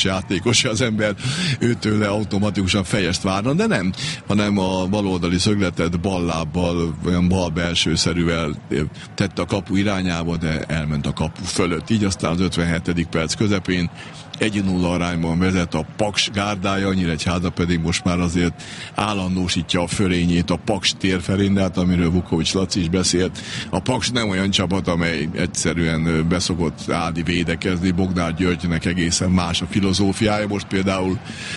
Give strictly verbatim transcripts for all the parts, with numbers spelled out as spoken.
játékos, az ember őtőle automatikusan fejest várna, de nem, hanem a baloldali szögletet ballábbal, olyan bal belsőszerűvel tette a kapu irányába, de elment a kapu fölött. Így aztán az ötvenhetedik perc közepén egy nulla arányban vezet a Paks gárdája, Nyíregyháza pedig most már azért állandósítja a fölényét a Paks tér felén, de hát amiről Vukovics Laci is beszélt. A Paks nem olyan csapat, amely egyszerűen beszokott állni, védekezni. Bognár Györgynek egészen más a filozófiája. Most például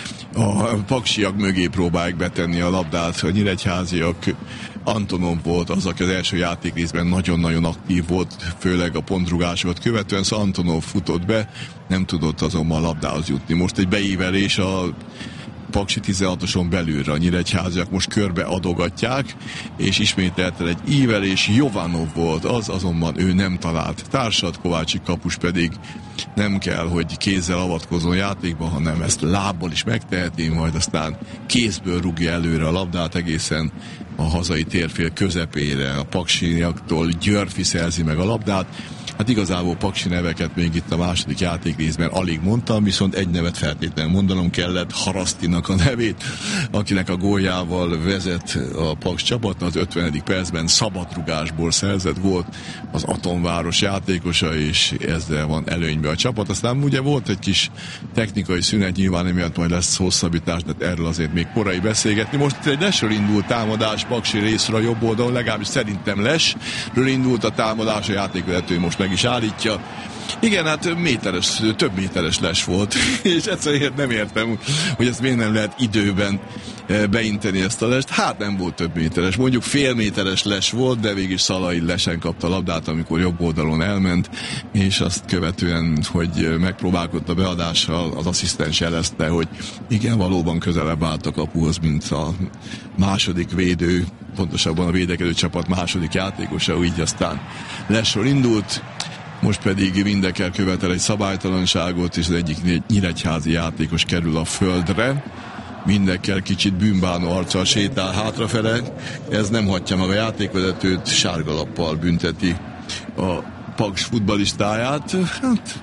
a paksiak mögé próbálják betenni a labdát, a nyíregyháziak. Antonov volt az, aki az első játékrészben nagyon-nagyon aktív volt, főleg a pontrugásot követően, szóval Antonov futott be, nem tudott azonban a labdához jutni. Most egy beívelés a Paksi tizenhatoson belülre, a nyíregyháziak most körbe adogatják, és ismételten egy ívelés, Jovanov volt az, azonban ő nem talált társat, Kovácsik kapus pedig nem kell, hogy kézzel avatkozzon játékba, hanem ezt lábbal is megteheti, majd aztán kézből rúgja előre a labdát egészen a hazai térfél közepére. A paksiaktól Györfi szerzi meg a labdát. Hát igazából paksi neveket még itt a második játékrészben alig mondtam, viszont egy nevet feltétlenül mondanom kellett, Harasztinak a nevét, akinek a góljával vezet a Paks csapat, az ötvenedik percben szabadrugásból szerzett gólt az Atomváros játékosa, és ezzel van előnybe a csapat. Aztán ugye volt egy kis technikai szünet, nyilván emiatt majd lesz hosszabbítás, de erről azért még korai beszélgetni. Most egy lesről indult támadás Paksi részről a jobb oldalon, legalábbis szerintem lesről indult a támadás, a játékvezető most meg is állítja. Igen, hát méteres, több méteres les volt, és egyszerűen nem értem, hogy ezt miért nem lehet időben beinteni ezt a lest. Hát nem volt több méteres, mondjuk fél méteres les volt, de végig Szalai lesen kapta a labdát, amikor jobb oldalon elment, és azt követően, hogy megpróbálkozott a beadással, az asszisztens jelezte, hogy igen, valóban közelebb állt a kapuhoz, mint a második védő, pontosabban a védekező csapat második játékosa, így aztán lesről indult. Most pedig Windecker követel egy szabálytalanságot, és az egyik nyíregyházi játékos kerül a földre. Windecker kicsit bűnbánó arccal sétál hátrafele. Ez nem hagyja meg a játékvezetőt, sárgalappal bünteti a Paks futballistáját. Hát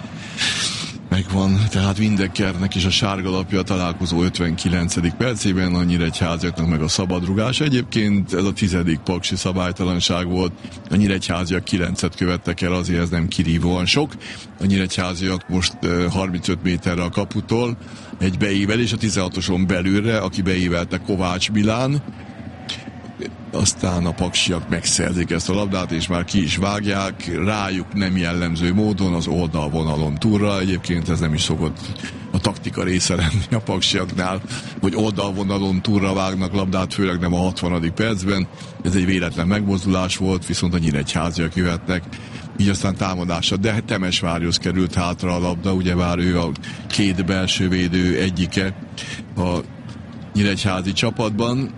megvan, tehát Windeckernek is a sárgalapja a találkozó ötvenkilencedik percében, a nyíregyháziaknak meg a szabadrugás. Egyébként ez a tizedik paksi szabálytalanság volt, a nyíregyháziak kilencet követtek el, azért ez nem kirívóan sok. A nyíregyháziak most uh, harmincöt méterre a kaputól, egy beívelés a tizenhatoson belülre, aki beívelte Kovács Milán, aztán a paksiak megszerzik ezt a labdát, és már ki is vágják, rájuk nem jellemző módon az oldalvonalon túlra. Egyébként ez nem is szokott a taktika része lenni a paksiaknál, hogy oldalvonalon túlra vágnak labdát, főleg nem a hatvanadik percben. Ez egy véletlen megmozdulás volt, viszont a nyíregyháziak jöhetnek. Így aztán támadása, de Temesvárhoz került hátra a labda, ugyebár ő a két belső védő egyike a nyíregyházi csapatban.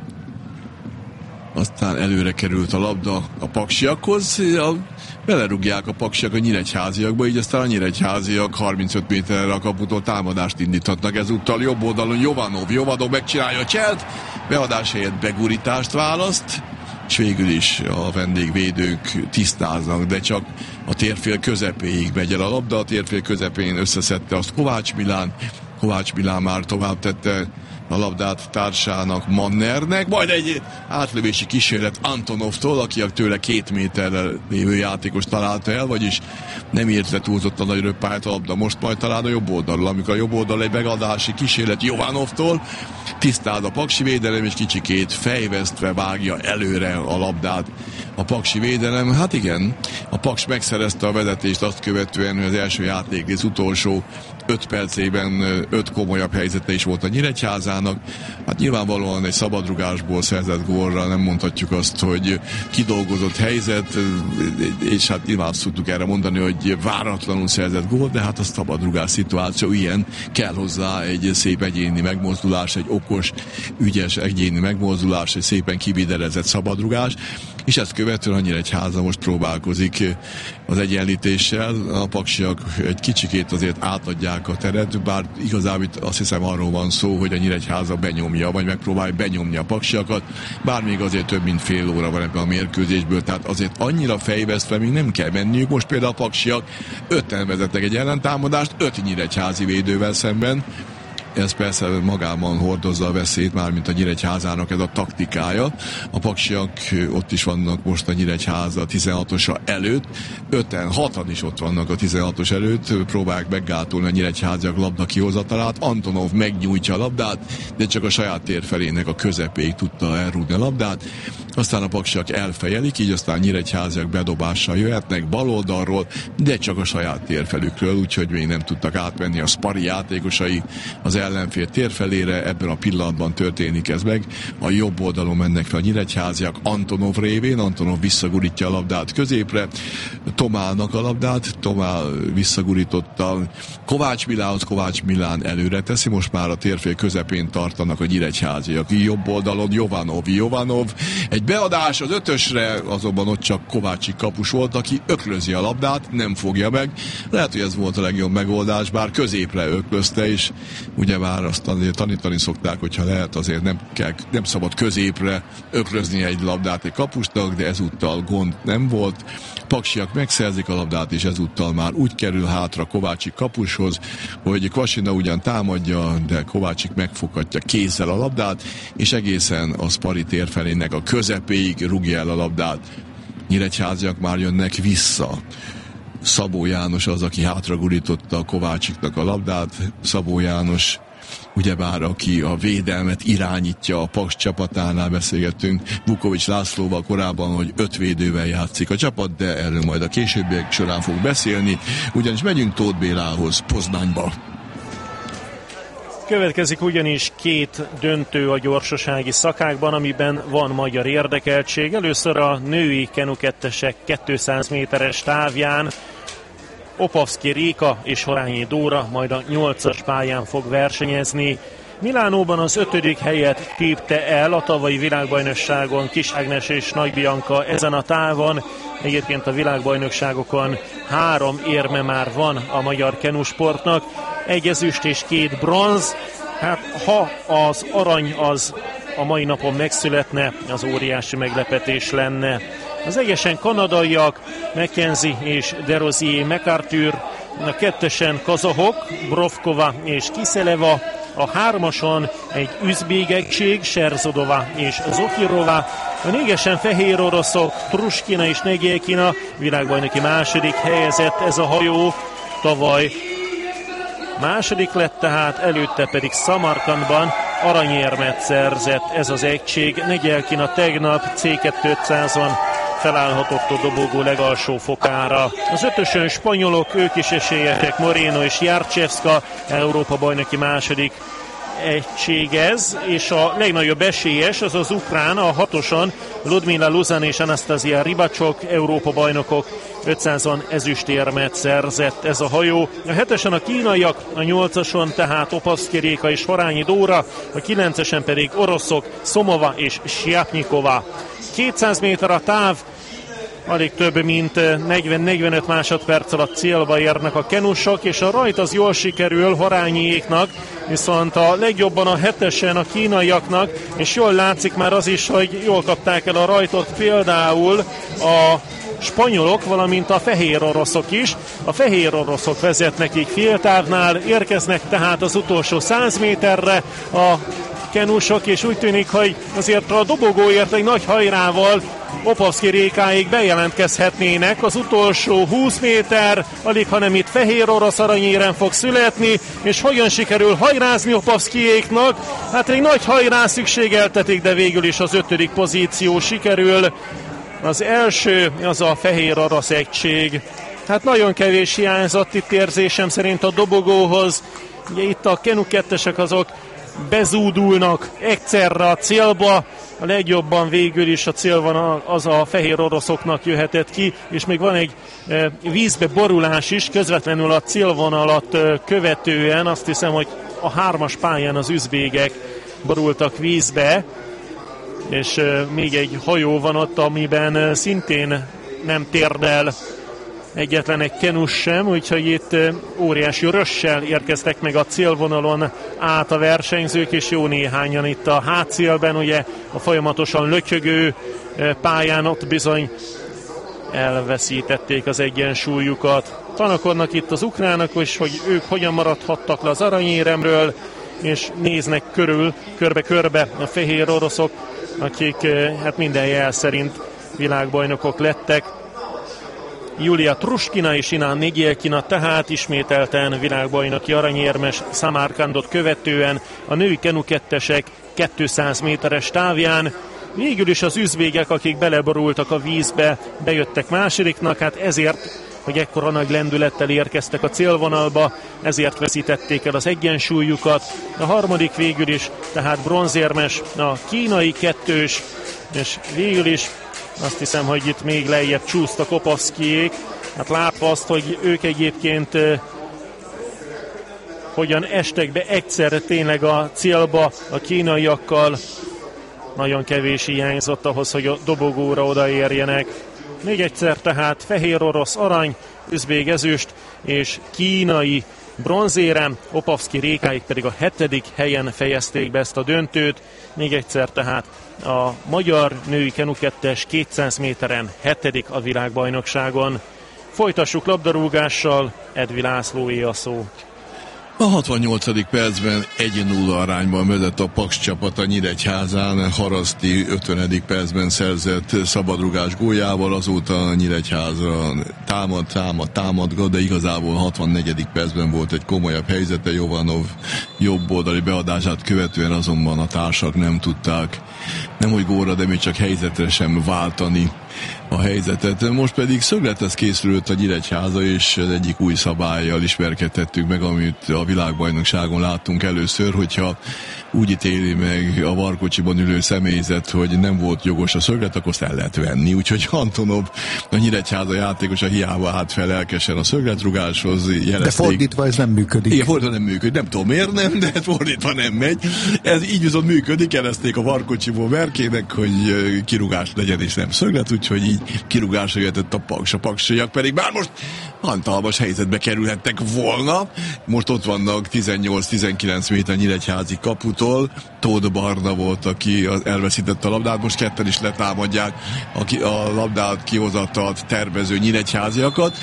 Aztán előre került a labda a paksiakhoz, a, belerúgják a paksiak a nyíregyháziakba, így aztán a nyíregyháziak harmincöt méterre a kaputól támadást indíthatnak. Ezúttal jobb oldalon Jovanov, Jovanov megcsinálja a cselt, beadás helyett begurítást választ, és végül is a vendégvédők tisztáznak, de csak a térfél közepéig megy el a labda, a térfél közepén összeszedte azt Kovács Milán, Kovács Milán már tovább tette a labdát társának, Mannernek, majd egy átlövési kísérlet Antonovtól, aki tőle két méterre lévő játékos találta el, vagyis nem ért le túlzottan nagy röppályt a labda, most majd talán a jobb oldalról, amikor a jobb oldal egy megadási kísérlet Jovanovtól, tisztáz a paksi védelem, és kicsikét fejvesztve vágja előre a labdát a paksi védelem. Hát igen, a Paks megszerezte a vezetést azt követően, hogy az első játékrész utolsó öt percében öt komolyabb helyzete is volt a Nyíregyházának. Hát nyilvánvalóan egy szabadrugásból szerzett gólra nem mondhatjuk azt, hogy kidolgozott helyzet, és hát nyilván azt tudtuk erre mondani, hogy váratlanul szerzett gól, de hát a szabadrugás szituáció ilyen, kell hozzá egy szép egyéni megmozdulás, egy okos, ügyes egyéni megmozdulás, egy szépen kividerezett szabadrugás, és ezt követően a Nyíregyháza most próbálkozik az egyenlítéssel. A paksiak egy kicsikét azért átadják a teret, bár igazából azt hiszem arról van szó, hogy a Nyíregyháza benyomja, vagy megpróbálja benyomni a paksiakat, bár még azért több mint fél óra van ebben a mérkőzésből, tehát azért annyira fejvesztve még nem kell menniük. Most például a paksiak ötten vezetnek egy ellentámadást, öt nyíregyházi védővel szemben. Ez persze magában hordozza a veszélyt, mármint a Nyíregyházának ez a taktikája. A paksiak ott is vannak most a Nyíregyháza tizenhatosa előtt, öten, hatan is ott vannak a tizenhatos előtt, próbálják meggátolni a nyíregyháziak labda kihozatalát. Antonov megnyújtja a labdát, de csak a saját térfelének a közepéig tudta elrúgni a labdát. Aztán a paksiak elfejelik, így aztán nyíregyháziak bedobással jöhetnek baloldalról, de csak a saját térfelükről, úgyhogy még nem tudtak átmenni a Spari játékosai az ellenfél térfelére. Ebben a pillanatban történik ez meg. A jobb oldalon mennek fel a nyíregyháziak Antonov révén, Antonov visszagurítja a labdát középre, Tomának a labdát, Tomá visszagurította Kovács Milánhoz, Kovács Milán előre teszi, most már a térfél közepén tartanak a nyíregyháziak. Jobb oldalon Jovanov, Jovanov, egy beadás az ötösre, azonban ott csak Kovácsi kapus volt, aki öklözi a labdát, nem fogja meg. Lehet, hogy ez volt a legjobb megoldás, bár középre öklözte, és ugye már azt azért tanítani szokták, hogyha lehet, azért nem, kell, nem szabad középre öklözni egy labdát egy kapusnak, de ezúttal gond nem volt. Paksiak megszerzik a labdát, és ezúttal már úgy kerül hátra Kovácsik kapushoz, hogy Kvasina ugyan támadja, de Kovácsik megfoghatja kézzel a labdát, és egészen a Spari térfelének a közepéig rúgja el a labdát. Nyíregyháziak már jönnek vissza. Szabó János az, aki hátragurította a Kovácsiknak a labdát. Szabó János ugyebár aki a védelmet irányítja a Paks csapatánál, beszélgettünk Vukovics Lászlóval korábban, hogy öt védővel játszik a csapat, de erről majd a későbbiek során fog beszélni, ugyanis megyünk Tóth Bélához, Poznányba. Következik ugyanis két döntő a gyorsasági szakákban, amiben van magyar érdekeltség. Először a női kenu kettesek kétszáz méteres távján Opavszky Réka és Horányi Dóra majd a nyolcas pályán fog versenyezni. Milánóban az ötödik helyet tépte el a tavalyi világbajnokságon Kis Ágnes és Nagy Bianca ezen a távon. Egyébként a világbajnokságokon három érme már van a magyar kenusportnak. Egy ezüst és két bronz. Hát ha az arany az a mai napon megszületne, az óriási meglepetés lenne. Az egyesen kanadaiak, McKenzie és Derozier MacArthur, a kettesen kazahok, Brovkova és Kiszeleva, a hármason egy üzbég egység, Serzodova és Zokirova, a négyesen fehér oroszok, Truskina és Negielkina, világbajnoki második helyezett ez a hajó, tavaly második lett tehát, előtte pedig Szamarkandban aranyérmet szerzett ez az egység. Negielkina tegnap cé kétszázon felállhatott a dobogó legalsó fokára. Az ötösön spanyolok, ők is esélyesek, Moreno és Jarczewska, Európa bajnoki második egység ez, és a legnagyobb esélyes az az ukrán, a hatoson Ludmila Luzan és Anastasia Rybacsok, Európa bajnokok, ötszázon ezüstérmet szerzett ez a hajó. A hetesen a kínaiak, a nyolcason tehát Opavszky Réka és Horányi Dóra, a kilencesen pedig oroszok, Szomova és Sjápnyikova. kétszáz méter a táv, alig több mint negyven-negyvenöt másodperc alatt célba érnek a kenusok, és a rajt az jól sikerül Horányiéknak, viszont a legjobban a hetesen a kínaiaknak, és jól látszik már az is, hogy jól kapták el a rajtot például a spanyolok, valamint a fehér oroszok is. A fehér oroszok vezetnek így féltávnál, érkeznek tehát az utolsó száz méterre a kenusok, és úgy tűnik, hogy azért a dobogóért egy nagy hajrával Opavszky Rékáig bejelentkezhetnének. Az utolsó húsz méter, alig hanem itt fehér orosz aranyérem fog születni, és hogyan sikerül hajrázni Opavszkyéknak? Hát egy nagy hajrá szükségeltetik, de végül is az ötödik pozíció sikerül. Az első az a fehér orosz egység. Hát nagyon kevés hiányzott itt érzésem szerint a dobogóhoz. Ugye itt a kenu kettesek azok bezúdulnak egyszerre a célba, a legjobban végül is a célvonal az a fehér oroszoknak jöhetett ki, és még van egy e, vízbe borulás is közvetlenül a célvonalat e, követően. Azt hiszem, hogy a hármas pályán az üzbégek borultak vízbe. és még egy hajó van ott, amiben szintén nem térdel egyetlen egy kenus sem, úgyhogy itt óriási rössel érkeztek meg a célvonalon át a versenyzők, és jó néhányan itt a hátszélben, ugye a folyamatosan lötyögő pályán ott bizony elveszítették az egyensúlyukat. Tanakodnak itt az ukránok is, hogy ők hogyan maradhattak le az aranyéremről, és néznek körül, körbe-körbe a fehér oroszok, akik hát minden jel szerint világbajnokok lettek. Julia Truskina és Ina Negielkina tehát ismételten világbajnoki aranyérmes Samarkandot követően a női kenu kettesek kétszáz méteres távján. Végül is az üzbégek, akik beleborultak a vízbe, bejöttek másodiknak, hát ezért, hogy ekkora nagy lendülettel érkeztek a célvonalba, ezért veszítették el az egyensúlyukat. A harmadik végül is, tehát bronzérmes a kínai kettős, és végül is azt hiszem, hogy itt még lejjebb csúsztak Opavszkijék. Hát látva azt, hogy ők egyébként eh, hogyan estek be egyszerre tényleg a célba a kínaiakkal, nagyon kevés hiányzott ahhoz, hogy a dobogóra odaérjenek. Még egyszer tehát fehér orosz arany, üzbég ezüst és kínai bronzérem, Opavszki Rékáik pedig a hetedik helyen fejezték be ezt a döntőt. Még egyszer tehát a magyar női kenu kettes kétszáz méteren hetedik a világbajnokságon. Folytassuk labdarúgással, Edvi Lászlóé a szó. A hatvannyolcadik percben egy nulla arányban vezet a Paks csapat a Nyíregyházán, Haraszti ötvenedik percben szerzett szabadrugás góljával, azóta Nyíregyházra támad, támad, támadga, de igazából hatvannegyedik percben volt egy komolyabb helyzete, Jovanov jobb oldali beadását követően azonban a társak nem tudták nemhogy gólra, de még csak helyzetre sem váltani a helyzetet. Most pedig szöglethez készült a Nyíregyháza, és egyik új szabállyal ismerkedtettük meg, amit a világbajnokságon láttunk először, hogyha úgy ítéli meg a varkocsiban ülő személyzet, hogy nem volt jogos a szöglet, akkor azt el lehet venni. Úgyhogy Antonov, a Nyíregyháza játékosa hiába állt fel lelkesen a szögletrugáshoz. Jelezték. De fordítva ez nem működik. Igen, fordítva nem működik. Nem tudom miért nem, de fordítva nem megy. Ez így viszont működik, jelezték a varkocsiból Verkének, hogy kirugás legyen és nem szöglet, úgyhogy így kirugásra jöhetett a Paks. A paksiak pedig már most hatalmas helyzetbe kerülhettek volna. Most ott vannak tizennyolc-tizenkilenc méter Nyíregyházi kaputól. Tóth Barna volt, aki elveszítette a labdát, most ketten is letámadják a, a labdát kihozatalt tervező nyíregyháziakat.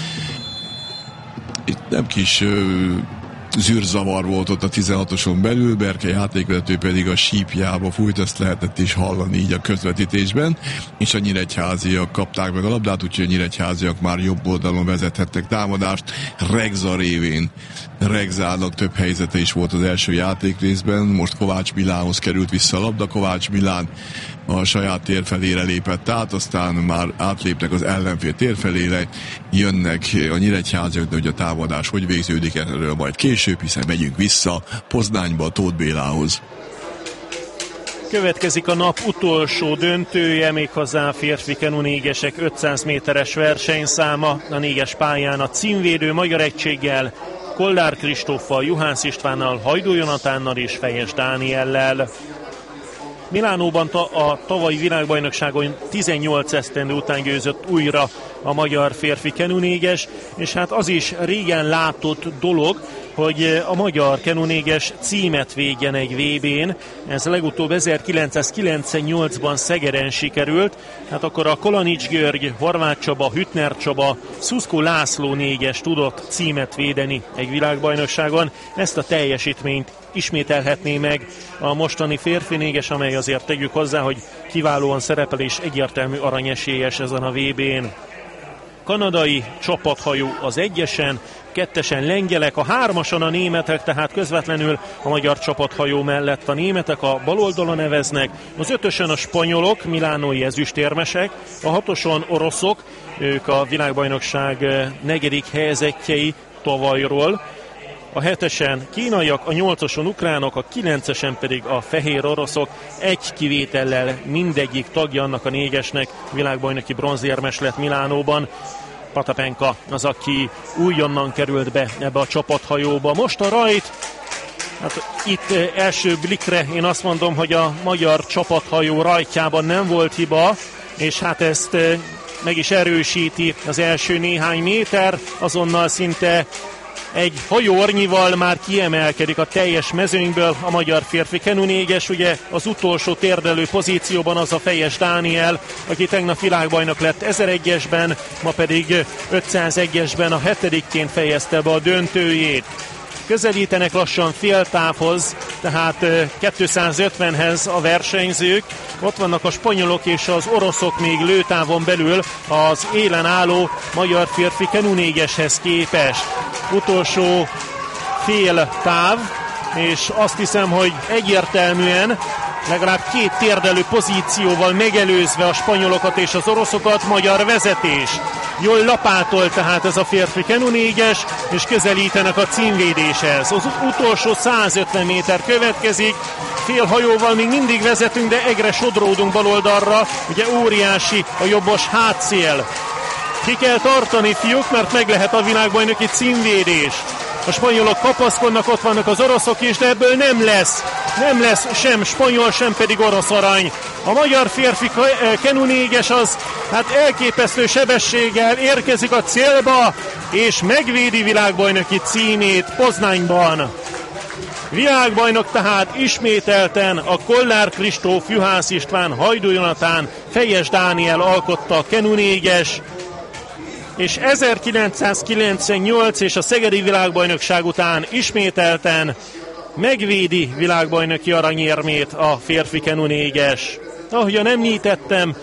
Itt nem kis zűrzavar volt ott a tizenhatoson belül, Berke játékvezető pedig a sípjába fújt, ezt lehetett is hallani így a közvetítésben, és a nyíregyháziak kapták meg a labdát, úgyhogy a nyíregyháziak már jobb oldalon vezethettek támadást. Regza révén Regzának több helyzete is volt az első játékrészben, most Kovács Milánhoz került vissza a labda, Kovács Milán a saját tér felére lépett át, aztán már átlépnek az ellenfél tér felére, jönnek a nyíregyháziak, de hogy a támadás hogy végződik, erről majd később, hiszen megyünk vissza Poznányba, Tóth Bélához. Következik a nap utolsó döntője, méghozzá a férfi kenu négesek ötszáz méteres versenyszáma. A néges pályán a címvédő magyar egységgel, Kollár Kristóffal, Juhász Istvánnal, Hajdú Jonatánnal és Fejes Dániellel. Milánóban ta, a tavalyi világbajnokságon tizennyolc esztendő után győzött újra a magyar férfi kenunéges, és hát az is régen látott dolog, hogy a magyar kenunéges címet védjen egy vé bén. Ez legutóbb ezerkilencszázkilencvennyolcban Szegeden sikerült. Hát akkor a Kolanics György, Horváth Csaba, Hüttner Csaba, Szuszko László néges tudott címet védeni egy világbajnokságon. Ezt a teljesítményt ismételhetné meg a mostani férfi néges, amely azért tegyük hozzá, hogy kiválóan szerepel és egyértelmű aranyesélyes ezen a vé bén. Kanadai csapathajó az egyesen, kettesen lengyelek, a hármason a németek, tehát közvetlenül a magyar csapathajó mellett a németek a bal oldalon eveznek, az ötösön a spanyolok, milánói ezüstérmesek, a hatoson oroszok, ők a világbajnokság negyedik helyezettjei tavalyról, a hetesen kínaiak, a nyolcason ukránok, a kilencesen pedig a fehér oroszok, egy kivétellel mindegyik tagja annak a négyesnek világbajnoki bronzérmes lett Milánóban. Patapenka az, aki újonnan került be ebbe a csapathajóba. Most a rajt, Hát itt első blikre én azt mondom, hogy a magyar csapathajó rajtjában nem volt hiba, és hát ezt meg is erősíti az első néhány méter, azonnal szinte egy hajóornyival már kiemelkedik a teljes mezőnyből a magyar férfi kenunéges, ugye az utolsó térdelő pozícióban az a Fejes Dániel, aki tegnap világbajnok lett ezeregyesben, ma pedig ötszázegyesben a hetedikként fejezte be a döntőjét. Közelítenek lassan féltávhoz, tehát kétszázötvenhez a versenyzők. Ott vannak a spanyolok és az oroszok még lőtávon belül az élen álló magyar férfi kenunégeshez képest. Utolsó fél táv, és azt hiszem, hogy egyértelműen legalább két térdelő pozícióval megelőzve a spanyolokat és az oroszokat magyar vezetés. Jól lapátol tehát ez a férfi kenunéges, és közelítenek a címvédéshez. Az utolsó százötven méter következik, fél hajóval még mindig vezetünk, de egyre sodródunk baloldalra, ugye óriási a jobbos hátszél. Ki kell tartani, fiúk, mert meg lehet a világbajnoki címvédés. A spanyolok kapaszkodnak, ott vannak az oroszok is, de ebből nem lesz. Nem lesz sem spanyol, sem pedig orosz arany. A magyar férfi kenunéges az hát elképesztő sebességgel érkezik a célba, és megvédi világbajnoki címét Poznányban. Világbajnok tehát ismételten a Kollár Kristóf, Juhász István, Hajdú Jonatán, Fejes Dániel alkotta a kenunéges, és ezerkilencszázkilencvennyolc és a szegedi világbajnokság után ismételten megvédi világbajnoki aranyérmét a férfi kenunéges. Ahogyan említettem,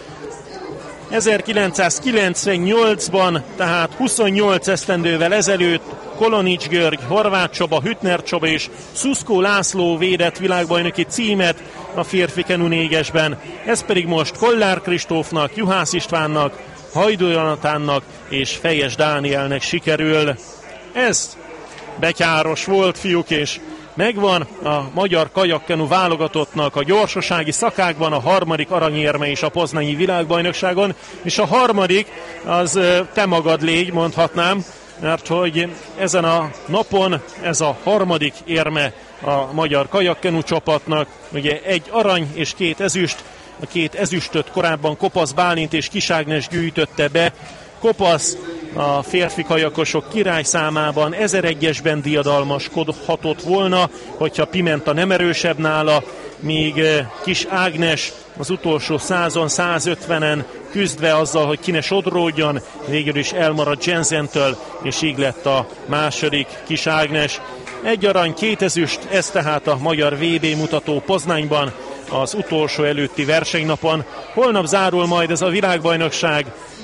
ezerkilencszázkilencvennyolcban, tehát huszonnyolc esztendővel ezelőtt Kolonics György, Horváth Csaba, Hüttner Csaba és Szuszkó László védett világbajnoki címet a férfi kenunégesben. Ez pedig most Kollár Kristófnak, Juhász Istvánnak, Hajdú Jonatánnak és Fejes Dánielnek sikerül. Ez betyáros volt, fiúk, és megvan a magyar kajakkenu válogatottnak a gyorsasági szakákban a harmadik aranyérme is a poznanyi világbajnokságon, és a harmadik az te magad légy, mondhatnám, mert hogy ezen a napon ez a harmadik érme a magyar kajakkenu csapatnak, ugye egy arany és két ezüst. A két ezüstöt korábban Kopasz Bálint és Kis Ágnes gyűjtötte be. Kopasz a férfi kajakosok király számában ezeregyesben diadalmaskodhatott volna, hogyha Pimenta nem erősebb nála, míg Kis Ágnes az utolsó százon, százötvenen küzdve azzal, hogy ki ne sodródjon, végül is elmaradt Jensentől, és így lett a második Kis Ágnes. Egy arany, két ezüst, ez tehát a magyar vé bé mutató Poznányban, az utolsó előtti versenynapon. Holnap zárul majd ez a világbajnokság.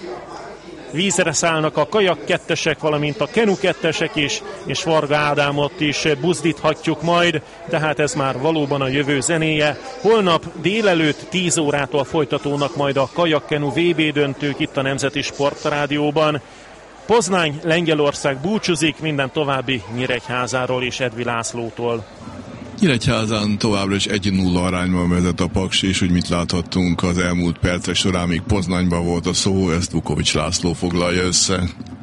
Vízre szállnak a kajak kettesek, valamint a kenu kettesek is, és Varga Ádámot is buzdíthatjuk majd, tehát ez már valóban a jövő zenéje. Holnap délelőtt tíz órától folytatódnak majd a kajakkenu vé bé döntők itt a Nemzeti Sportrádióban. Poznány, Lengyelország búcsúzik, minden további Nyíregyházáról és Edvi Lászlótól. Nyíregyházán továbbra is egy nulla arányban vezet a Paksi, és úgy mit láthattunk az elmúlt percek során, még Poznányban volt a szó, ezt Vukovics László foglalja össze.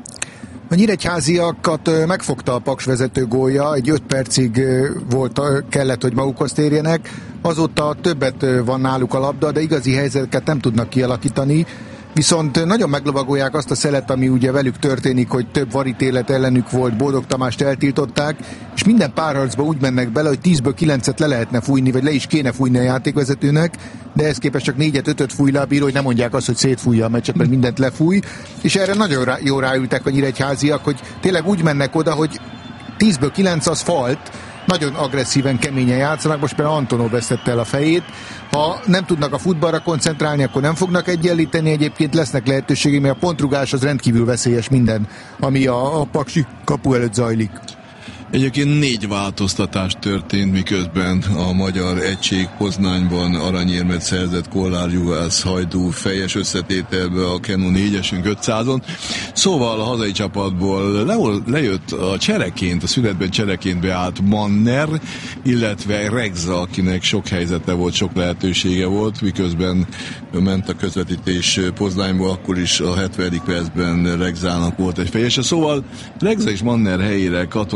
A nyíregyháziakat megfogta a Paks vezető gólja, egy öt percig volt, kellett, hogy magukhoz térjenek, azóta többet van náluk a labda, de igazi helyzeteket nem tudnak kialakítani. Viszont nagyon meglovagolják azt a szelet, ami ugye velük történik, hogy több varítélet ellenük volt, Boldog Tamást eltiltották, és minden párharcba úgy mennek bele, hogy tízből kilencet le lehetne fújni, vagy le is kéne fújni a játékvezetőnek, de ez képest csak négyet, ötöt fúj le a bíró, hogy nem mondják azt, hogy szétfújja a meccset, mert mindent lefúj, és erre nagyon rá, jó ráültek a nyíregyháziak, hogy tényleg úgy mennek oda, hogy tízből kilenc az falt, nagyon agresszíven, keményen játszanak, most például Antonov vesztette el a fejét. Ha nem tudnak a futballra koncentrálni, akkor nem fognak egyenlíteni, egyébként lesznek lehetőségek, mert a pontrugás az rendkívül veszélyes minden, ami a, a Paksi kapu előtt zajlik. Egyébként négy változtatás történt, miközben a magyar egység Poznányban aranyérmet szerzett Kollár, Juhász, Hajdú Fejes összetételbe a Kenu négyesünk ötszázon. Szóval a hazai csapatból le, lejött a csereként, a szünetben csereként beállt Manner, illetve Regza, akinek sok helyzete volt, sok lehetősége volt, miközben ment a közvetítés Poznányból, akkor is a hetvenedik percben Regzának volt egy fejese. Szóval Regza és Manner helyére Katona Mátyás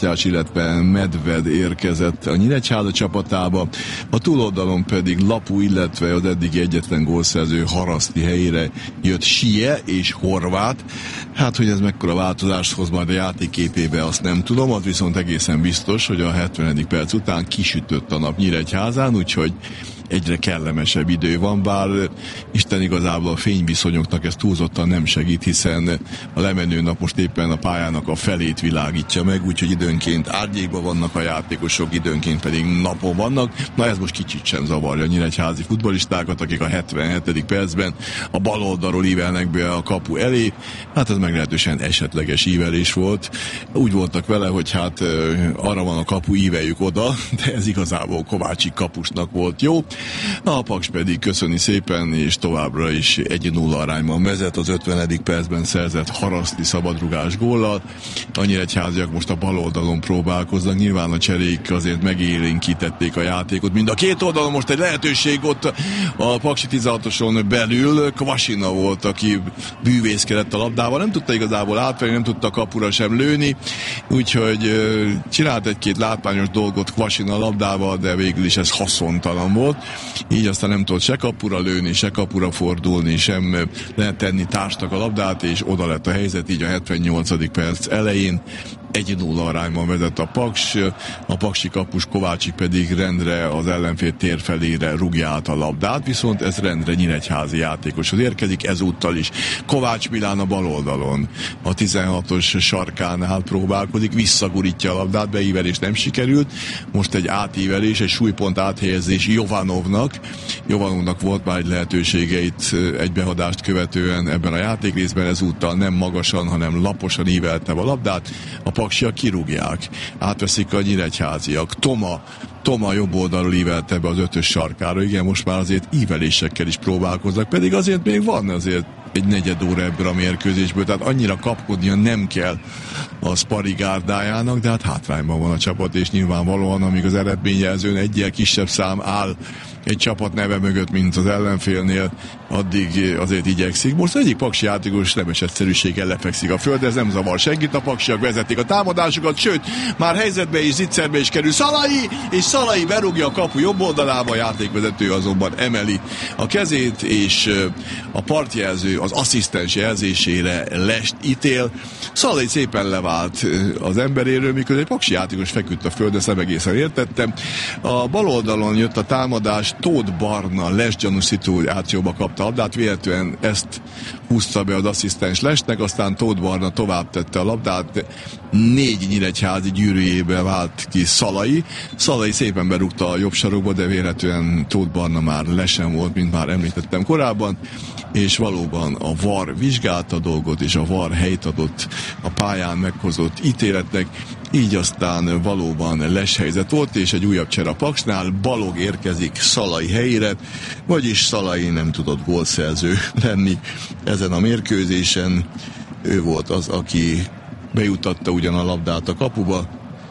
Mátyás, illetve Medved érkezett a Nyíregyháza csapatába, a túloldalon pedig Lapu, illetve az eddigi egyetlen gólszerző Haraszti helyére jött Sie és Horváth. Hát, hogy ez mekkora változást hoz majd a játékképébe, azt nem tudom, az viszont egészen biztos, hogy a hetvenedik perc után kisütött a nap Nyíregyházán, úgyhogy egyre kellemesebb idő van, bár Isten igazából a fényviszonyoknak ez túlzottan nem segít, hiszen a lemenő nap most éppen a pályának a felét világítja meg, úgyhogy időnként árnyékban vannak a játékosok, időnként pedig napon vannak. Na ez most kicsit sem zavarja a nyíregyházi futballistákat, akik a hetvenhetedik percben a bal oldalról ívelnek be a kapu elé. Hát ez meglehetősen esetleges ívelés volt. Úgy voltak vele, hogy hát arra van a kapu, íveljük oda, de ez igazából Kovácsik kapusnak volt jó. A Paks pedig köszöni szépen, és továbbra is egy nulla arányban vezet, az ötvenedik percben szerzett Haraszti szabadrugás góllal. A nyíregyháziak most a bal oldalon próbálkoznak, nyilván a cserék azért megélénkítették a játékot. Mind a két oldalon most egy lehetőség ott a Paksi tizenhatoson belül, Kvasina volt, aki bűvészkedett a labdával, nem tudta igazából átvenni, nem tudta kapura sem lőni, úgyhogy csinált egy-két látványos dolgot Kvasina a labdával, de végül is ez haszontalan volt. Így aztán nem tudott se kapura lőni, se kapura fordulni, sem lehet tenni társnak a labdát, és oda lett a helyzet, így a hetvennyolcadik perc elején egy nulla arányban vezet a Paks, a paksi kapus Kovácsik pedig rendre az ellenfél tér felére rúgja át a labdát, viszont ez rendre nyíregyházi játékoshoz érkezik, ezúttal is. Kovács Milán a bal oldalon, a tizenhatos sarkánál próbálkozik, visszagurítja a labdát, beívelés nem sikerült, most egy átívelés, egy súlypont áthelyezés Jovanovnak. Jovanovnak volt már egy lehetősége itt egy behadást követően ebben a játékrészben, ezúttal nem magasan, hanem laposan ívelte a labdát, a paksiak kirúgják, átveszik a nyíregyháziak. Toma Toma jobb oldalról ívelte be az ötös sarkára, igen, most már azért ívelésekkel is próbálkoznak, pedig azért még van azért egy negyed óra ebből a mérkőzésből, tehát annyira kapkodnia nem kell a Spari gárdájának, de hát hátrányban van a csapat, és nyilvánvalóan, amíg az eredményjelzőn egyel kisebb szám áll egy csapat neve mögött, mint az ellenfélnél, addig azért igyekszik. Most egyik paksi játékos nemes egyszerűséggel lefekszik a föld, ez nem zavar senkit, a paksiak vezetik a támadásokat, sőt, már helyzetbe és zicserbe is kerül Szalai, és Szalai berúgja a kapu jobb oldalába, a játékvezető azonban emeli a kezét, és a partjelző az asszisztens jelzésére lest ítél. Szalai szépen levált az emberéről, mikor egy paksi játékos feküdt a földre, ezt egészen értettem. A bal oldalon jött a támadás, Tóth Barna lesgyanús szituációba kapta a labdát, véletlenül ezt húzta be az asszisztens lesnek, aztán Tóth Barna tovább tette a labdát, négy nyíregyházi gyűrűjébe vált ki Szalai. Szalai szépen berúgta a jobb sarokba, de véletlenül Tóth Barna már lesen volt, mint már említettem korábban, és valóban a vé á er vizsgálta a dolgot, és a vé á er helyt adott a pályán meghozott ítéletnek, így aztán valóban leshelyzet volt, és egy újabb csere a Paksnál, Balog érkezik Szalai helyére, vagyis Szalai nem tudott gólszerző lenni ezen a mérkőzésen. Ő volt az, aki bejutatta ugyan a labdát a kapuba,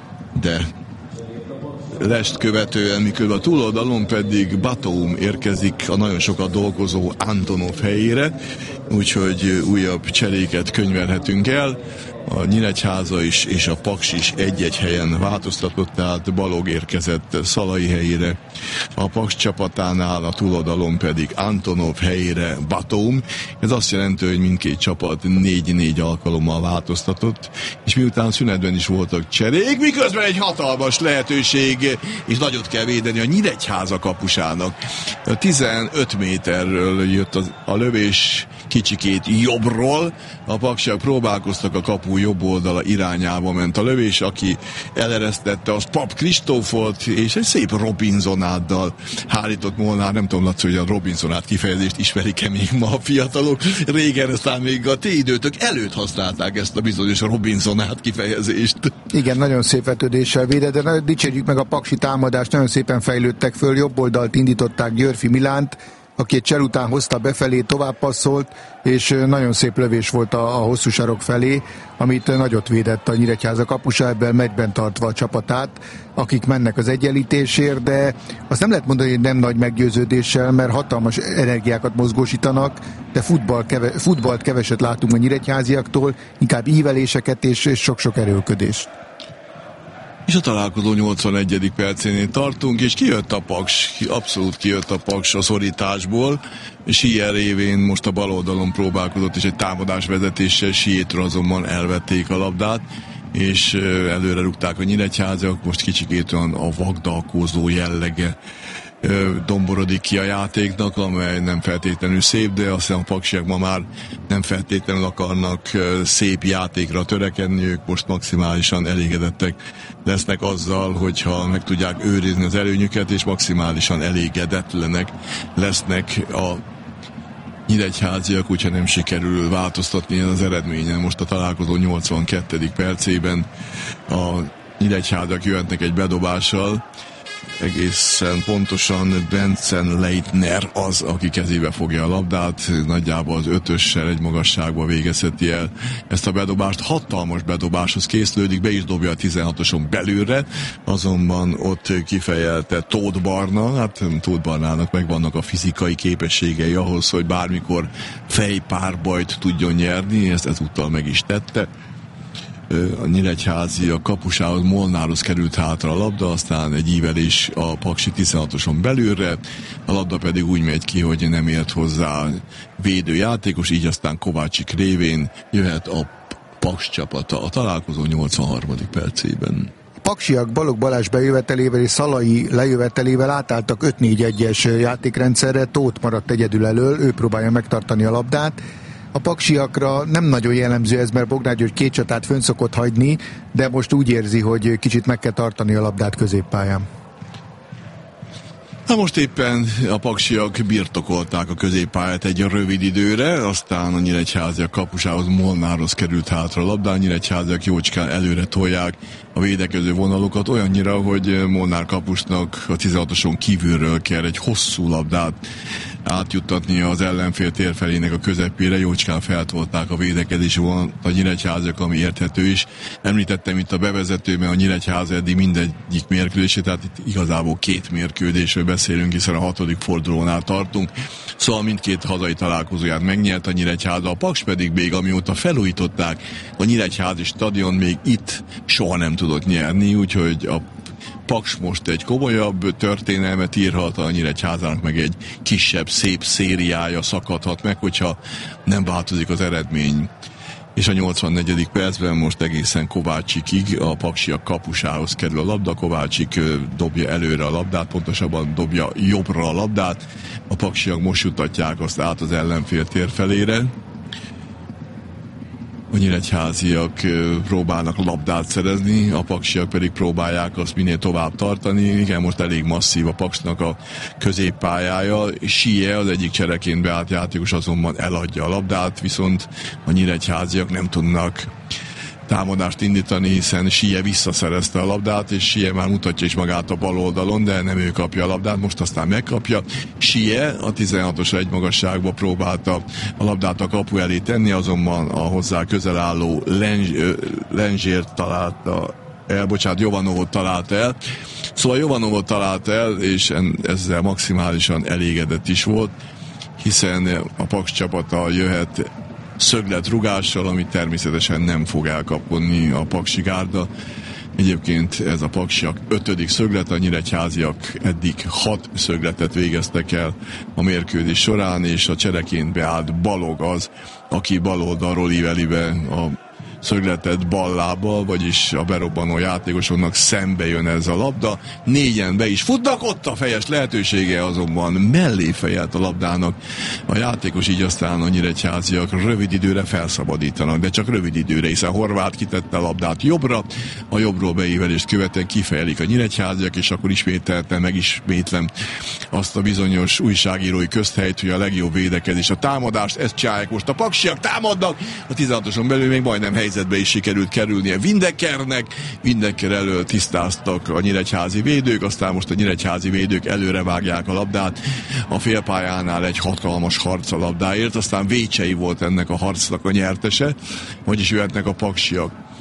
de lest követően, miközben a túloldalon pedig Batum érkezik a nagyon sokat dolgozó Antonov helyére, úgyhogy újabb cseréket könyvelhetünk el. A Nyíregyháza is és a Paks is egy-egy helyen változtatott, tehát Balog érkezett Szalai helyére, a Paks csapatánál a túloldalon pedig Antonov helyére Batum. Ez azt jelenti, hogy mindkét csapat négy-négy alkalommal változtatott, és miután szünetben is voltak cserék, miközben egy hatalmas lehetőség, és nagyot kell védeni a Nyíregyháza kapusának. tizenöt méterről jött az, a lövés kicsikét jobbról, a paksiak próbálkoztak, a kapu jobb oldala irányába ment a lövés, aki eleresztette, az Pap Kristóf volt, és egy szép Robinsonáddal hárított Molnár. Nem tudom, Laci, hogy a Robinsonát kifejezést ismerik-e még ma a fiatalok. Régen aztán még a ti időtök előtt használták ezt a bizonyos Robinsonát kifejezést. Igen, nagyon szép vetődéssel védett, de dicsérjük meg a paksi támadást, nagyon szépen fejlődtek föl, jobb oldalt indították Györfi Milánt, aki egy csel után hozta befelé, tovább passzolt, és nagyon szép lövés volt a, a hosszú sarok felé, amit nagyot védett a Nyíregyháza kapusa, ebben megyben tartva a csapatát, akik mennek az egyenlítésért, de azt nem lehet mondani, hogy nem nagy meggyőződéssel, mert hatalmas energiákat mozgósítanak, de futball keve, futballt keveset látunk a nyíregyháziaktól, inkább íveléseket és, és sok-sok erőlködést. És a találkozó nyolcvanegyedik percénél tartunk, és kijött a Paks, abszolút kijött a Paks a szorításból, és ilyen révén most a bal oldalon próbálkozott, és egy támadás vezetéssel Siétről azonban elvették a labdát, és előre rúgták a nyíregyháziak, most kicsikét olyan a vagdalkozó jellege domborodik ki a játéknak, amely nem feltétlenül szép, de azt hiszem a paksiak ma már nem feltétlenül akarnak szép játékra törekedni, ők most maximálisan elégedettek lesznek azzal, hogyha meg tudják őrizni az előnyüket, és maximálisan elégedetlenek lesznek a nyíregyháziak, úgyhogy nem sikerül változtatni az eredményen. Most a találkozó nyolcvankettedik percében a nyíregyháziak jöhetnek egy bedobással, egészen pontosan Benson Leitner az, aki kezébe fogja a labdát, nagyjából az ötössel egy magasságba végezheti el ezt a bedobást. Hatalmas bedobáshoz készülődik, be is dobja a tizenhatoson belülre, azonban ott kifejelte Tóth Barna, hát Tóth Barnának megvannak a fizikai képességei ahhoz, hogy bármikor fejpárbajt tudjon nyerni, ezt ezúttal meg is tette. A nyíregyházi a kapusához, Molnárhoz került hátra a labda, aztán egy ívelés a paksi tizenhatoson belülre, a labda pedig úgy megy ki, hogy nem ért hozzá védőjátékos, így aztán Kovácsik révén jöhet a Paks csapata a találkozó nyolcvanharmadik percében. Paksiak Balogh Balázs bejövetelével és Szalai lejövetelével átálltak öt négy egyes játékrendszerre, Tóth maradt egyedül elől, ő próbálja megtartani a labdát. A paksiakra nem nagyon jellemző ez, mert Bognár György két csatát fönn szokott hagyni, de most úgy érzi, hogy kicsit meg kell tartani a labdát középpályán. Na most éppen a paksiak birtokolták a középpályát egy rövid időre, aztán a nyíregyháziak kapusához, Molnárhoz került hátra a labda, a nyíregyháziak jócskán előre tolják a védekező vonalokat, olyannyira, hogy Molnár kapusnak a tizenhatoson kívülről kell egy hosszú labdát átjuttatni az ellenfél térfelének a közepére, jócskán feltolták a védekezési vonalat a nyíregyháziak, ami érthető is. Említettem itt a bevezetőben a Nyíregyháza eddig mindegyik mérkőzését, tehát itt igazából két mérkőzésről beszélünk, hiszen a hatodik fordulónál tartunk. Szóval mindkét hazai találkozóját megnyert a Nyíregyháza, a Paks pedig még amióta felújították a Nyíregyházi stadion, még itt soha nem tudott nyerni, úgyhogy a Paks most egy komolyabb történelmet írhat, a Nyíregyházának meg egy kisebb, szép szériája szakadhat meg, hogyha nem változik az eredmény. És a nyolcvannegyedik percben most egészen Kovácsikig a paksiak kapusához kerül a labda, Kovácsik dobja előre a labdát, pontosabban dobja jobbra a labdát, a paksiak most jutatják azt át az ellenfél térfelére. A nyíregyháziak próbálnak labdát szerezni, a paksiak pedig próbálják azt minél tovább tartani. Igen, most elég masszív a Paksnak a középpályája. Sie, az egyik csereként beállt játékos azonban eladja a labdát, viszont a nyíregyháziak nem tudnak támadást indítani, hiszen Sie visszaszerezte a labdát, és Sie már mutatja is magát a bal oldalon, de nem ő kapja a labdát, most aztán megkapja. Sie a tizenhatos egymagasságba próbálta a labdát a kapu elé tenni, azonban a hozzá közel álló Lenzsért találta el, bocsánat, Jovanovot talált el. Szóval Jovanovot talált el, és ezzel maximálisan elégedett is volt, hiszen a Paks csapata jöhet szögletrugással, amit természetesen nem fog elkapkodni a paksi gárda. Egyébként ez a paksiak ötödik szöglet, a nyíregyháziak eddig hat szögletet végeztek el a mérkőzés során, és a csereként beállt Balogh az, aki bal oldalról íveli be a szögletet bal lábbal, vagyis a berobbanó játékosoknak szembe jön ez a labda. Négyen be is futnak, ott a fejes lehetősége, azonban mellé fejelt a labdának a játékos, így aztán a nyíregyháziak rövid időre felszabadítanak, de csak rövid időre, hiszen Horváth kitette a labdát jobbra, a jobbról beívelést követően kifejelik a nyíregyháziak, és akkor ismételten megismétlem azt a bizonyos újságírói közthelyt, hogy a legjobb védekezés a támadást, ezt csinálják most a paksiak, támadnak, a tizenhatoson belül még majdnem helyzetbe is sikerült kerülnie Windekernek, Windeker elől tisztáztak a nyíregyházi védők, aztán most a nyíregyházi védők előre vágják a labdát, a félpályánál egy hatalmas harc a labdáért, aztán Vécsei volt ennek a harcnak a nyertese, vagyis jöhetnek a paksiak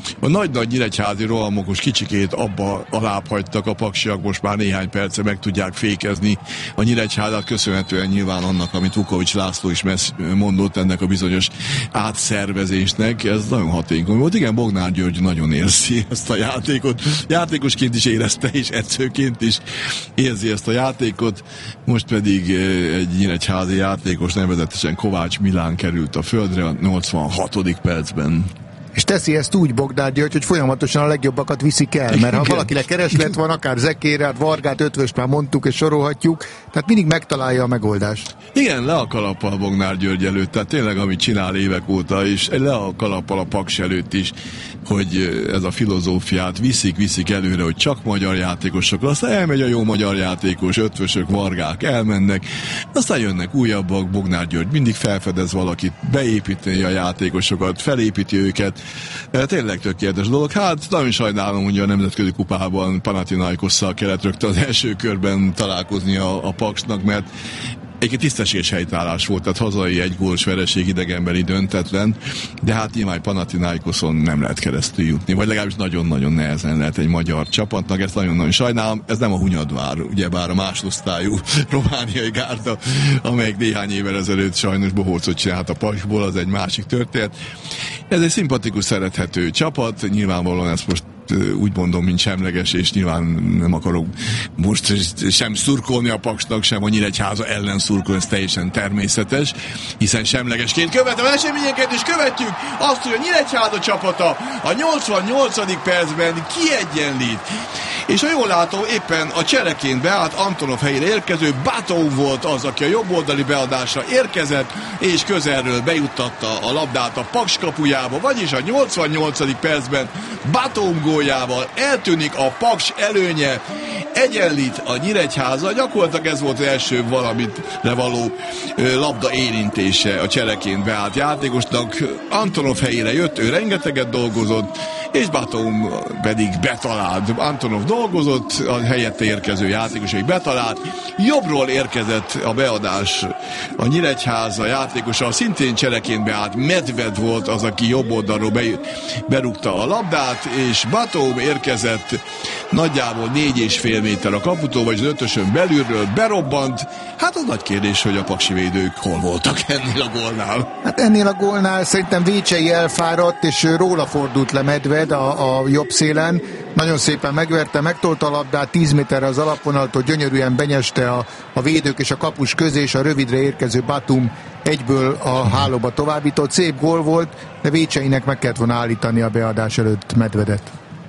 A nagy-nagy nyíregyházi rohamokos kicsikét abba alább hagytak a paksiak, most már néhány perce meg tudják fékezni a Nyíregyházát, köszönhetően nyilván annak, amit Vukovics László is mondott, ennek a bizonyos átszervezésnek. Ez nagyon hatékony volt. Igen, Bognár György nagyon érzi ezt a játékot. Játékosként is érezte, és edzőként is érzi ezt a játékot. Most pedig egy nyíregyházi játékos, nevezetesen Kovács Milán került a földre a nyolcvanhatodik percben. És teszi ezt úgy Bognár György, hogy folyamatosan a legjobbakat viszik el, mert ha valakinek kereslet van, akár Zekérát, Vargát, Ötvöst már mondtuk és sorolhatjuk, tehát mindig megtalálja a megoldást. Igen, le a kalappal Bognár György előtt, tehát tényleg amit csinál évek óta, és le a kalappal a Paks előtt is, hogy ez a filozófiát viszik, viszik előre, hogy csak magyar játékosok, aztán elmegy a jó magyar játékos, Ötvösök, Vargák elmennek, aztán jönnek újabbak, Bognár György mindig felfedez valakit, beépíti a játékosokat, felépíti őket. Tényleg tökéletes dolog. Hát nagyon sajnálom, hogy a nemzetközi kupában Panathinaikosszal kellett rögtön az első körben találkozni a, a Paksnak, mert egy tisztességes helytállás volt, tehát hazai egy gólos vereség, idegenbeli döntetlen, de hát nyilván Panathinaikoszon nem lehet keresztül jutni, vagy legalábbis nagyon-nagyon nehezen lehet egy magyar csapatnak, ezt nagyon-nagyon sajnálom, ez nem a Hunyadvár, ugyebár a másodosztályú romániai gárda, amelyik néhány évvel ezelőtt sajnos bohócot csinált a Paksból, az egy másik történet. Ez egy szimpatikus, szerethető csapat, nyilvánvalóan ezt most úgy mondom, mint semleges, és nyilván nem akarok most sem szurkolni a Paksnak, sem a Nyíregyháza ellen szurkolni, ez teljesen természetes, hiszen semlegesként követem eseményeket, és követjük azt, hogy a Nyíregyháza csapata a nyolcvannyolcadik percben kiegyenlít. És ha jól látom, éppen a csereként beállt Antonov helyére érkező Batum volt az, aki a jobboldali beadásra érkezett, és közelről bejuttatta a labdát a Paks kapujába, vagyis a nyolcvannyolcadik percben Batum góljával eltűnik a Paks előnye, egyenlít a Nyíregyháza, gyakorlatilag ez volt az első valamit levaló labda érintése a csereként beállt játékosnak. Antonov helyére jött, ő rengeteget dolgozott, és Batum pedig betalált. Antonov dolgozott, a helyette érkező játékos, egy betalált. Jobbról érkezett a beadás a Nyíregyháza játékosa, szintén csereként beállt. Medved volt az, aki jobb oldalról be, berúgta a labdát, és Batum érkezett nagyjából négy és fél méter a kaputól, vagy az ötösön belülről berobbant. Hát az nagy kérdés, hogy a paksi védők hol voltak ennél a gólnál. Hát ennél a gólnál szerintem Vécsei elfáradt, és róla fordult le Medved a, a jobb szélen. Nagyon szépen megverte, megtolta a labdát, tíz méterre az alapvonaltól, gyönyörűen benyeste a, a védők és a kapus közé, és a rövidre érkező Batum egyből a hálóba továbbított. Szép gól volt, de Vécseinek meg kellett volna állítani a beadás előtt Medvedet.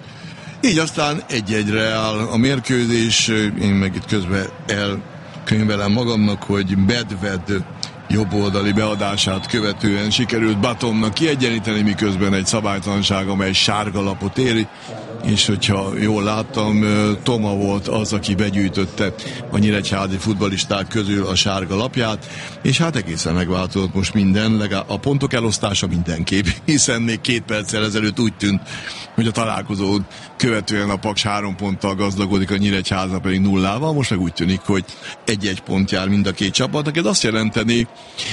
Így aztán egy-egyre áll a mérkőzés, én meg itt közben elkönyvelem magamnak, hogy Medved jobboldali beadását követően sikerült Batumnak kiegyenlíteni, miközben egy szabálytalanság, amely sárga lapot éri, és hogyha jól láttam, Toma volt az, aki begyűjtötte a nyíregyházi futballisták közül a sárga lapját, és hát egészen megváltozott most minden, legalább a pontok elosztása mindenképp, hiszen még két perccel ezelőtt úgy tűnt, hogy a találkozón követően a Paks három ponttal gazdagodik, a Nyíregyháza pedig nullával, most meg úgy tűnik, hogy egy-egy pont jár mind a két csapatnak. Ez azt jelenteni,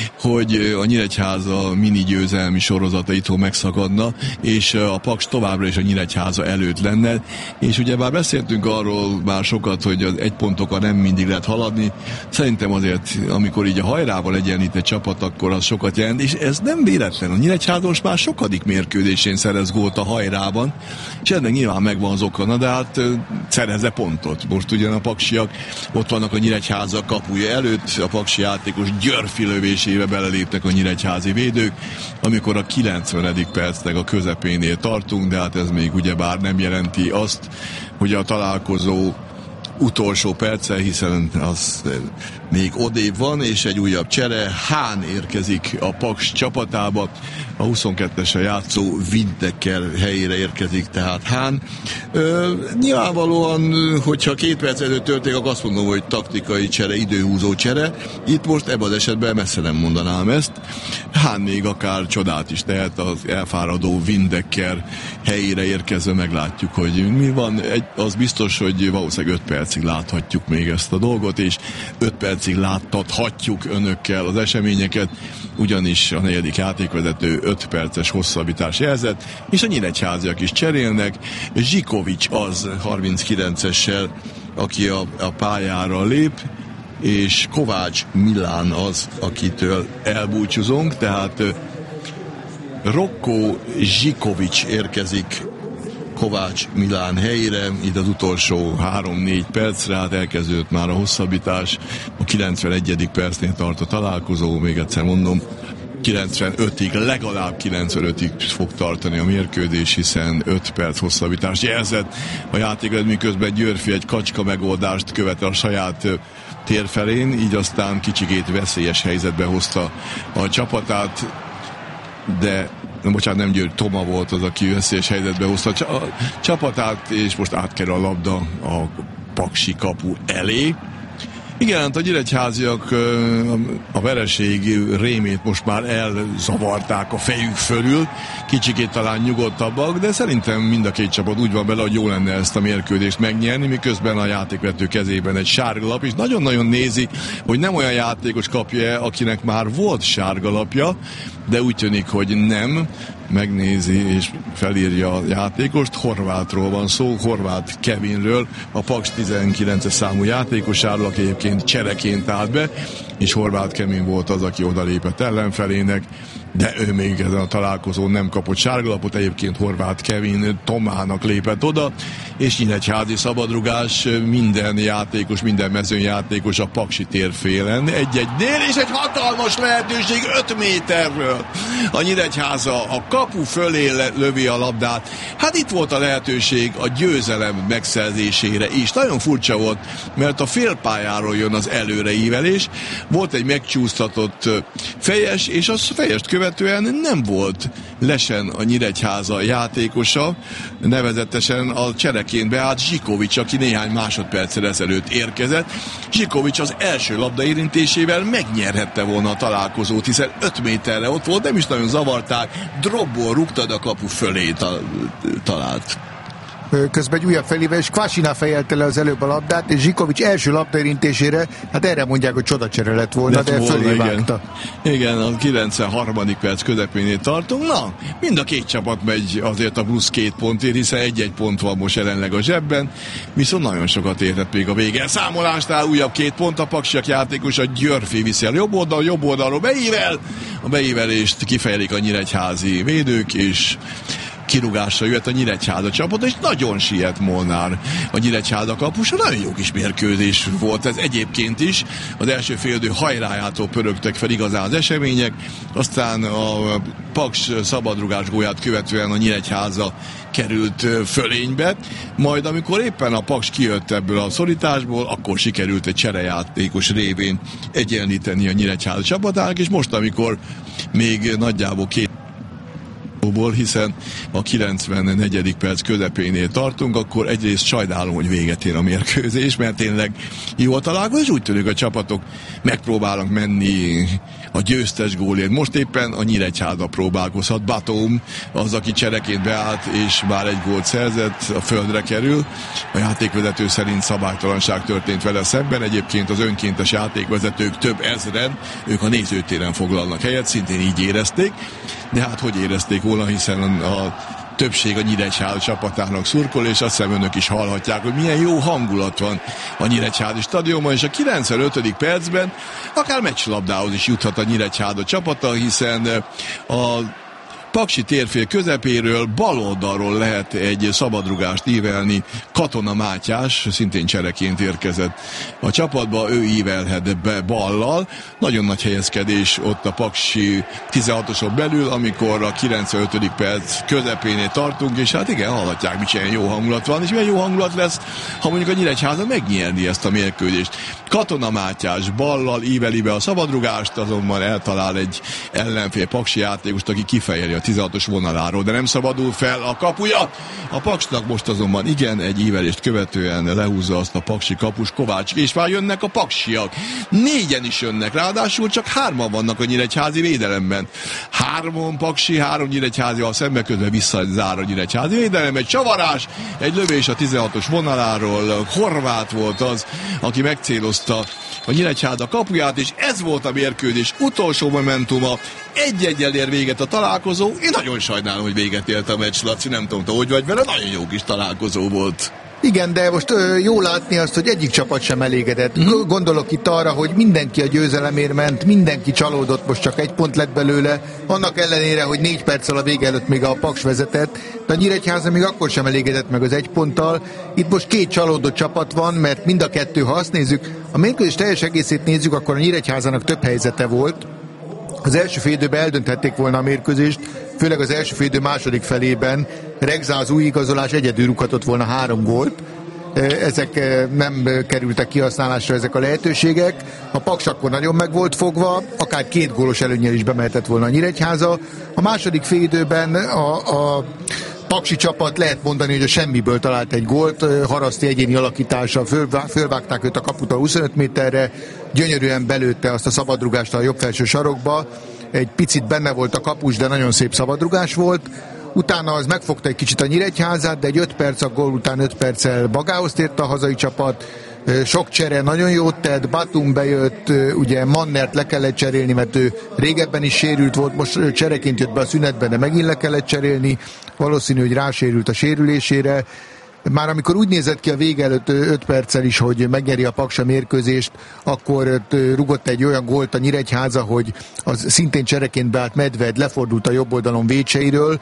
hogy a Nyíregyháza mini győzelmi sorozata itthon megszakadna, és a Paks továbbra is a Nyíregyháza előtt lenne, és ugye már beszéltünk arról már sokat, hogy az egy pontokkal nem mindig lehet haladni. Szerintem azért, amikor így a hajrával egyenlít egy csapat, akkor az sokat jelent, és ez nem véletlen. A Nyíregyháza most már sokadik mérkőzésén szerez gólt a hajrában, és ennek nyilván megvan az oka, de hát szerezze pontot. Most ugyan a paksiak ott vannak a Nyíregyháza kapuja előtt, a paksi játékos Györfi lövésébe beleléptek a nyíregyházi védők, amikor a kilencvenedik percnek a közepénél tartunk, de hát ez még ugyebár nem jelenti azt, hogy a találkozó utolsó perccel, hiszen az még odébb van, és egy újabb csere. Hán érkezik a Paks csapatába, a huszonkettesen játszó Windecker helyére érkezik tehát Hán. Ö, nyilvánvalóan, hogyha két perc előtt történik, akkor azt mondom, hogy taktikai csere, időhúzó csere. Itt most ebben az esetben messze nem mondanám ezt. Hán még akár csodát is tehet, az elfáradó Windecker helyére érkezve meglátjuk, hogy mi van. Egy, az biztos, hogy valószínűleg öt perc percig láthatjuk még ezt a dolgot, és öt percig láttathatjuk önökkel az eseményeket, ugyanis a negyedik játékvezető öt perces hosszabbítás jelzett, és a nyíregyháziak is cserélnek. Zsikovics az harminckilencessel, aki a, a pályára lép, és Kovács Milán az, akitől elbúcsúzunk, tehát Rokko Zsikovics érkezik Kovács Milán helyére, itt az utolsó három-négy percre, hát elkezdődött már a hosszabbítás, a kilencvenegyedik percnél tart a találkozó, még egyszer mondom, kilencvenötig, legalább kilencvenötig fog tartani a mérkőzés, hiszen öt perc hosszabbítás jelzett. A játékvezető, miközben Györfi egy kacska megoldást követel a saját tér felén, így aztán kicsikét veszélyes helyzetbe hozta a csapatát, de nem, bocsánat, nem György, Toma volt az, aki veszélyes helyzetbe hozta a csapatát, és most átkerül a labda a paksi kapu elé. Igen, a nyíregyháziak a vereség rémét most már elzavarták a fejük fölül, kicsikét talán nyugodtabbak, de szerintem mind a két csapat úgy van bele, hogy jó lenne ezt a mérkőzést megnyerni, miközben a játékvető kezében egy sárgalap, és nagyon-nagyon nézi, hogy nem olyan játékos kapja, akinek már volt sárgalapja, de úgy tűnik, hogy nem. Megnézi és felírja a játékost. Horvátról van szó, Horváth Kevinről, a Paks tizenkilences számú játékosáról, aki egyébként csereként állt be, és Horváth Kevin volt az, aki odalépett ellenfelének, de ő még ezen a találkozón nem kapott sárgalapot, egyébként Horváth Kevin Tomának lépett oda, és nyíregyházi szabadrugás, minden játékos, minden mezőnyjátékos a Paksi térfélen, egy-egynél, és egy hatalmas lehetőség öt méterről. A Nyíregyháza a kapu fölé lövi a labdát. Hát itt volt a lehetőség a győzelem megszerzésére is. Nagyon furcsa volt, mert a félpályáról jön az előreívelés, volt egy megcsúsztatott fejes, és az fejest követően nem volt lesen a Nyíregyháza játékosa, nevezetesen a csereként beállt Zsikovics, aki néhány másodperccel ezelőtt érkezett. Zsikovics az első labda érintésével megnyerhette volna a találkozót, hiszen öt méterre ott volt, nem is nagyon zavarták, dropból rúgtad a kapu fölé ta- talált. Közben egy újabb felívelés, Kvasina fejelte le az előbb a labdát, és Zsikovics első labdaérintésére, hát erre mondják, hogy csodacsere lett volna, de, de fölé vágta. Igen. igen, a kilencvenharmadik perc közepénél tartunk. Na, mind a két csapat megy azért a plusz két pontért, hiszen egy-egy pont van most jelenleg a zsebben, viszont nagyon sokat érhet még a vége. Számolásnál újabb két pont, a Paksiak játékos, a Györfi viszi el jobb oldal, jobb oldalról beível, a beívelést kifejelik a nyíregyházi védők, és kirúgásra jött a Nyíregyháza csapat, és nagyon siet Molnár a Nyíregyháza kapusa. Nagyon jó kis mérkőzés volt ez egyébként is. Az első félidő hajrájától pörögtek fel igazán az események, aztán a Paks szabadrugás gólját követően a Nyíregyháza került fölénybe, majd amikor éppen a Paks kijött ebből a szorításból, akkor sikerült egy cserejátékos révén egyenlíteni a Nyíregyháza csapatának, és most, amikor még nagyjából két hiszen a kilencvennegyedik perc közepénél tartunk, akkor egyrészt sajnálom, hogy véget ér a mérkőzés, mert tényleg jó a találkozás, és úgy tűnik, a csapatok megpróbálnak menni a győztes gólért. Most éppen a Nyíregyháza próbálkozhat. Batum az, aki csereként beállt, és már egy gólt szerzett, a földre kerül. A játékvezető szerint szabálytalanság történt vele szemben. Egyébként az önkéntes játékvezetők több ezren, ők a nézőtéren foglalnak helyet, szintén így érezték. De hát hogy érezték volna, hiszen a többség a Nyíregyháza csapatának szurkol, és azt hiszem önök is hallhatják, hogy milyen jó hangulat van a Nyíregyházi stadionban, és a kilencvenötödik percben akár meccslabdához is juthat a Nyíregyháza csapata, hiszen a Paksi térfél közepéről, bal oldalról lehet egy szabadrugást ívelni. Katona Mátyás, szintén csereként érkezett a csapatba, ő ívelhet be ballal. Nagyon nagy helyezkedés ott a Paksi tizenhatoson belül, amikor a kilencvenötödik perc közepénél tartunk, és hát igen, hallhatják, mit ilyen jó hangulat van, és milyen jó hangulat lesz, ha mondjuk a Nyíregyháza megnyerni ezt a mérkőzést. Katona Mátyás ballal íveli be a szabadrugást, azonban eltalál egy ellenfél Paksi játékost, aki kifejeli a tizenhatos vonaláról, de nem szabadul fel a kapuja. A Paksnak most azonban igen, egy ívelést követően lehúzza azt a paksi kapus Kovács, és már jönnek a paksiak. Négyen is jönnek, ráadásul csak hárman vannak a nyíregyházi védelemben. Hárman paksi, három nyíregyházi, a szembe közben visszazár a nyíregyházi védelem, egy csavarás, egy lövés a tizenhatos vonaláról. Horváth volt az, aki megcélozta a Nyíregyháza kapuját, és ez volt a mérkőzés utolsó momentuma. Egy-egyel ér véget a találkozó. Én nagyon sajnálom, hogy véget ért a meccs, Laci, nem tudom, te hogy vagy vele, nagyon jó kis találkozó volt. Igen, de most ö, jó látni azt, hogy egyik csapat sem elégedett. Mm. Gondolok itt arra, hogy mindenki a győzelemért ment, mindenki csalódott, most csak egy pont lett belőle, annak ellenére, hogy négy perccel a vége előtt még a Paks vezetett, de a Nyíregyháza még akkor sem elégedett meg az egy ponttal. Itt most két csalódott csapat van, mert mind a kettő, ha azt nézzük, a mérkőzés teljes egészét nézzük, akkor a Nyíregyházának több helyzete volt. Az első fél időben eldönthették volna a mérkőzést, főleg az első fél idő második felében. Regza az új igazolás egyedül rúghatott volna három gólt. Ezek nem kerültek kihasználásra, ezek a lehetőségek. A Paks akkor nagyon meg volt fogva, akár két gólos előnnyel is bemehetett volna a Nyíregyháza. A második fél időben a, a paksi csapat lehet mondani, hogy a semmiből talált egy gólt, Haraszti egyéni alakítással fölvágták őt a kaputól huszonöt méterre, gyönyörűen belőtte azt a szabadrugást a jobb felső sarokba, egy picit benne volt a kapus, de nagyon szép szabadrugás volt. Utána az megfogta egy kicsit a Nyíregyházát, de egy öt perc a gól után öt perccel magához tért a hazai csapat. Sok csere nagyon jót tett, Batum bejött, ugye Mannert le kellett cserélni, mert ő régebben is sérült volt, most csereként jött be a szünetben, de megint le kellett cserélni, valószínű, hogy rásérült a sérülésére. Már amikor úgy nézett ki a vége előtt öt perccel is, hogy megnyeri a Paks a mérkőzést, akkor rugott egy olyan gólt a Nyíregyháza, hogy az szintén csereként beállt Medved, lefordult a jobb oldalon Vécseiről.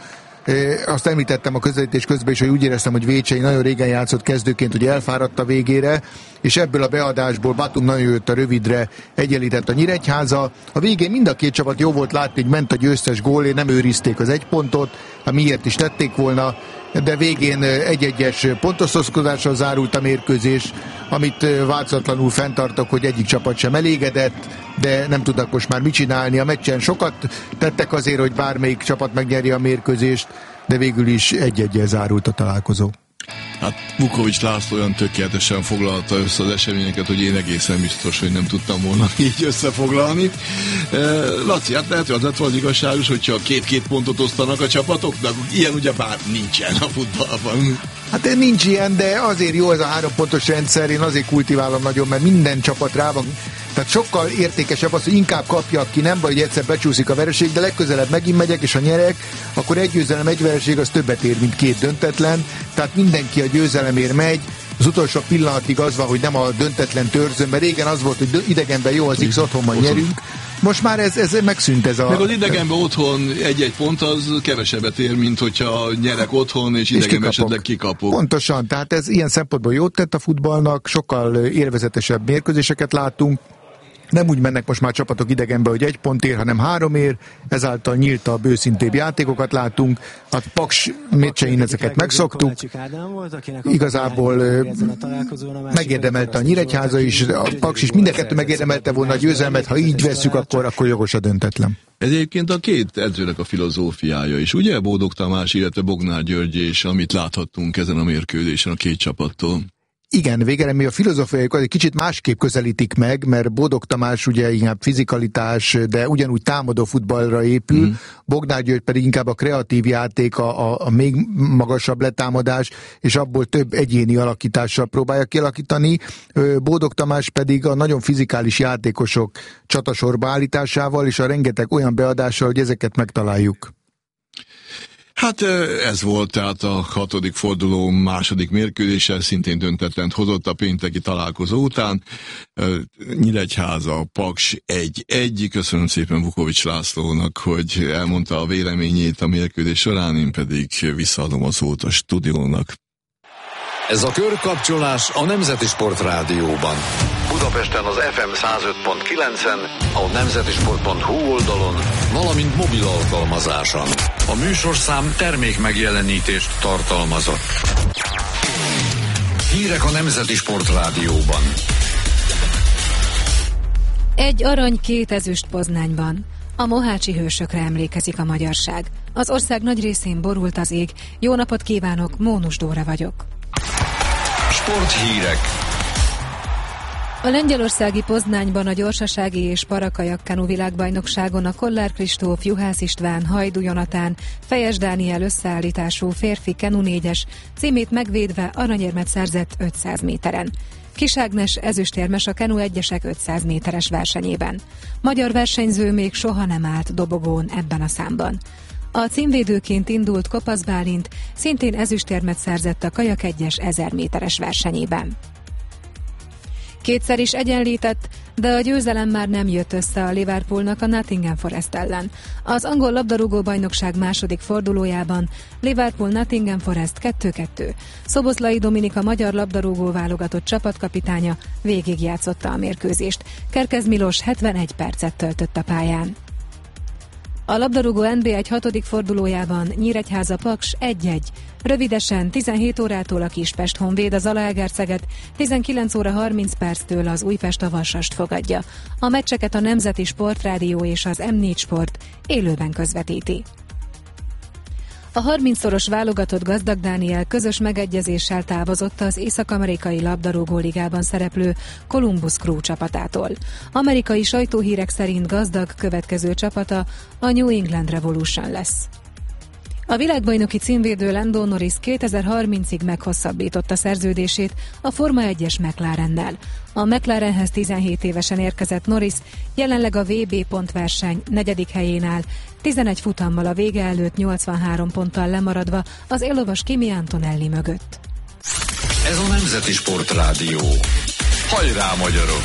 Azt említettem a közelítés közben is, hogy úgy éreztem, hogy Vécsei nagyon régen játszott kezdőként, hogy elfáradt a végére, és ebből a beadásból Batum nagyon jött a rövidre, egyenlített a Nyíregyháza. A végén mind a két csapat jó volt látni, hogy ment a győztes gólé, nem őrizték az egy pontot, hát miért is tették volna, de végén egy-egyes pontosztozással zárult a mérkőzés, amit változatlanul fenntartok, hogy egyik csapat sem elégedett, de nem tudnak most már mit csinálni. A meccsen sokat tettek azért, hogy bármelyik csapat megnyeri a mérkőzést, de végül is egy-egyel zárult a találkozó. Hát Vukovics László olyan tökéletesen foglalta össze az eseményeket, hogy én egészen biztos, hogy nem tudtam volna így összefoglalni. E, Laci, hát lehet, hogy az lett volna az igazságos, hogyha két-két pontot osztanak a csapatoknak. Ilyen ugye bár nincsen a futballban. Hát nincs ilyen, de azért jó ez a három pontos rendszer, én azért kultiválom nagyon, mert minden csapat rá van. Tehát sokkal értékesebb az, hogy inkább kapja, aki nem baj, hogy egyszer becsúszik a vereség, de legközelebb megint megyek, és ha nyerek, akkor egy győzelem, egy vereség az többet ér, mint két döntetlen. Tehát mindenki a győzelemért megy. Az utolsó pillanatig az van, hogy nem a döntetlen törzön, mert régen az volt, hogy idegenben jó az X, otthonban nyerünk. Most már ez, ez megszűnt ez a... Meg az idegenben otthon egy-egy pont az kevesebbet ér, mint hogyha nyerek otthon, és idegenben esetleg kikapok. Pontosan, tehát ez ilyen szempontból jót tett a futballnak, sokkal élvezetesebb mérkőzéseket látunk. Nem úgy mennek most már csapatok idegenbe, hogy egy pont ér, hanem három ér, ezáltal nyíltabb, őszintébb játékokat látunk. A Paks meccsein ezeket megszoktuk. Igazából megérdemelte a Nyíregyháza is, a Paks is, mind a kettő megérdemelte volna a győzelmet, ha így vesszük, akkor, akkor jogos a döntetlen. Ez egyébként a két edzőnek a filozófiája is, ugye? Bódog Tamás, illetve Bognár György, és amit láthattunk ezen a mérkőzésen a két csapattól. Igen, végre mi a filozófiájukat egy kicsit másképp közelítik meg, mert Bódog Tamás ugye inkább fizikalitás, de ugyanúgy támadó futballra épül, mm. Bognár György pedig inkább a kreatív játék, a, a, a még magasabb letámadás, és abból több egyéni alakítással próbálja kialakítani. Bódog Tamás pedig a nagyon fizikális játékosok csatasorba állításával, és a rengeteg olyan beadással, hogy ezeket megtaláljuk. Hát ez volt tehát a hatodik forduló második mérkőzése, szintén döntetlent hozott a pénteki találkozó után. Nyíregyháza, Paks egy-egy. Köszönöm szépen Vukovics Lászlónak, hogy elmondta a véleményét a mérkőzés során, én pedig visszaadom a szót a stúdiónak. Ez a körkapcsolás a Nemzeti Sport Rádióban. Budapesten az ef em száz öt pont kilencen, a nemzetisport pont hu oldalon, valamint mobil alkalmazáson. A műsorszám termék megjelenítést tartalmazott. Hírek a Nemzeti Sport Rádióban. Egy arany, két ezüst Poznányban. A mohácsi hősökre emlékezik a magyarság. Az ország nagy részén borult az ég. Jó napot kívánok, Mónus Dóra vagyok. Sporthírek. A lengyelországi Poznányban a gyorsasági és parakajak kanu világbajnokságon a Kollár Kristóf, Juhász István, Hajdú Jonatán, Fejes Dániel összeállítású férfi kenu négyes címét megvédve aranyérmet szerzett ötszáz méteren. Kis Ágnes ezüstérmes a kenu egyesek ötszáz méteres versenyében. Magyar versenyző még soha nem állt dobogón ebben a számban. A címvédőként indult Kopasz Bálint szintén ezüstérmet szerzett a kajak egyes ezer méteres versenyében. Kétszer is egyenlített, de a győzelem már nem jött össze a Liverpoolnak a Nottingham Forest ellen. Az angol labdarúgó bajnokság második fordulójában Liverpool-Nottingham Forest kettő kettő. Szoboszlai Dominika magyar labdarúgó válogatott csapatkapitánya végigjátszotta a mérkőzést. Kerkez Milos hetvenegy percet töltött a pályán. A labdarúgó en bé egy hatodik fordulójában Nyíregyháza Paks egy egy. Rövidesen tizenhét órától a Kispest Honvéd az Zalaegerszeget, tizenkilenc óra harminc perctől az Újpest a Vasast fogadja. A meccseket a Nemzeti Sportrádió és az em négy Sport élőben közvetíti. A harmincszoros válogatott Gazdag Dániel közös megegyezéssel távozott az észak-amerikai labdarúgó ligában szereplő Columbus Crew csapatától. Amerikai sajtóhírek szerint Gazdag következő csapata a New England Revolution lesz. A világbajnoki címvédő Lando Norris kétezer-harmincig meghosszabbította szerződését a Forma egyes McLarennel. A McLarenhez tizenhét évesen érkezett Norris jelenleg a vé bé pontverseny negyedik helyén áll, tizenegy futammal a vége előtt nyolcvanhárom ponttal lemaradva az élovas Kimi Antonelli mögött. Ez a Nemzeti Sportrádió. Hajrá, magyarok!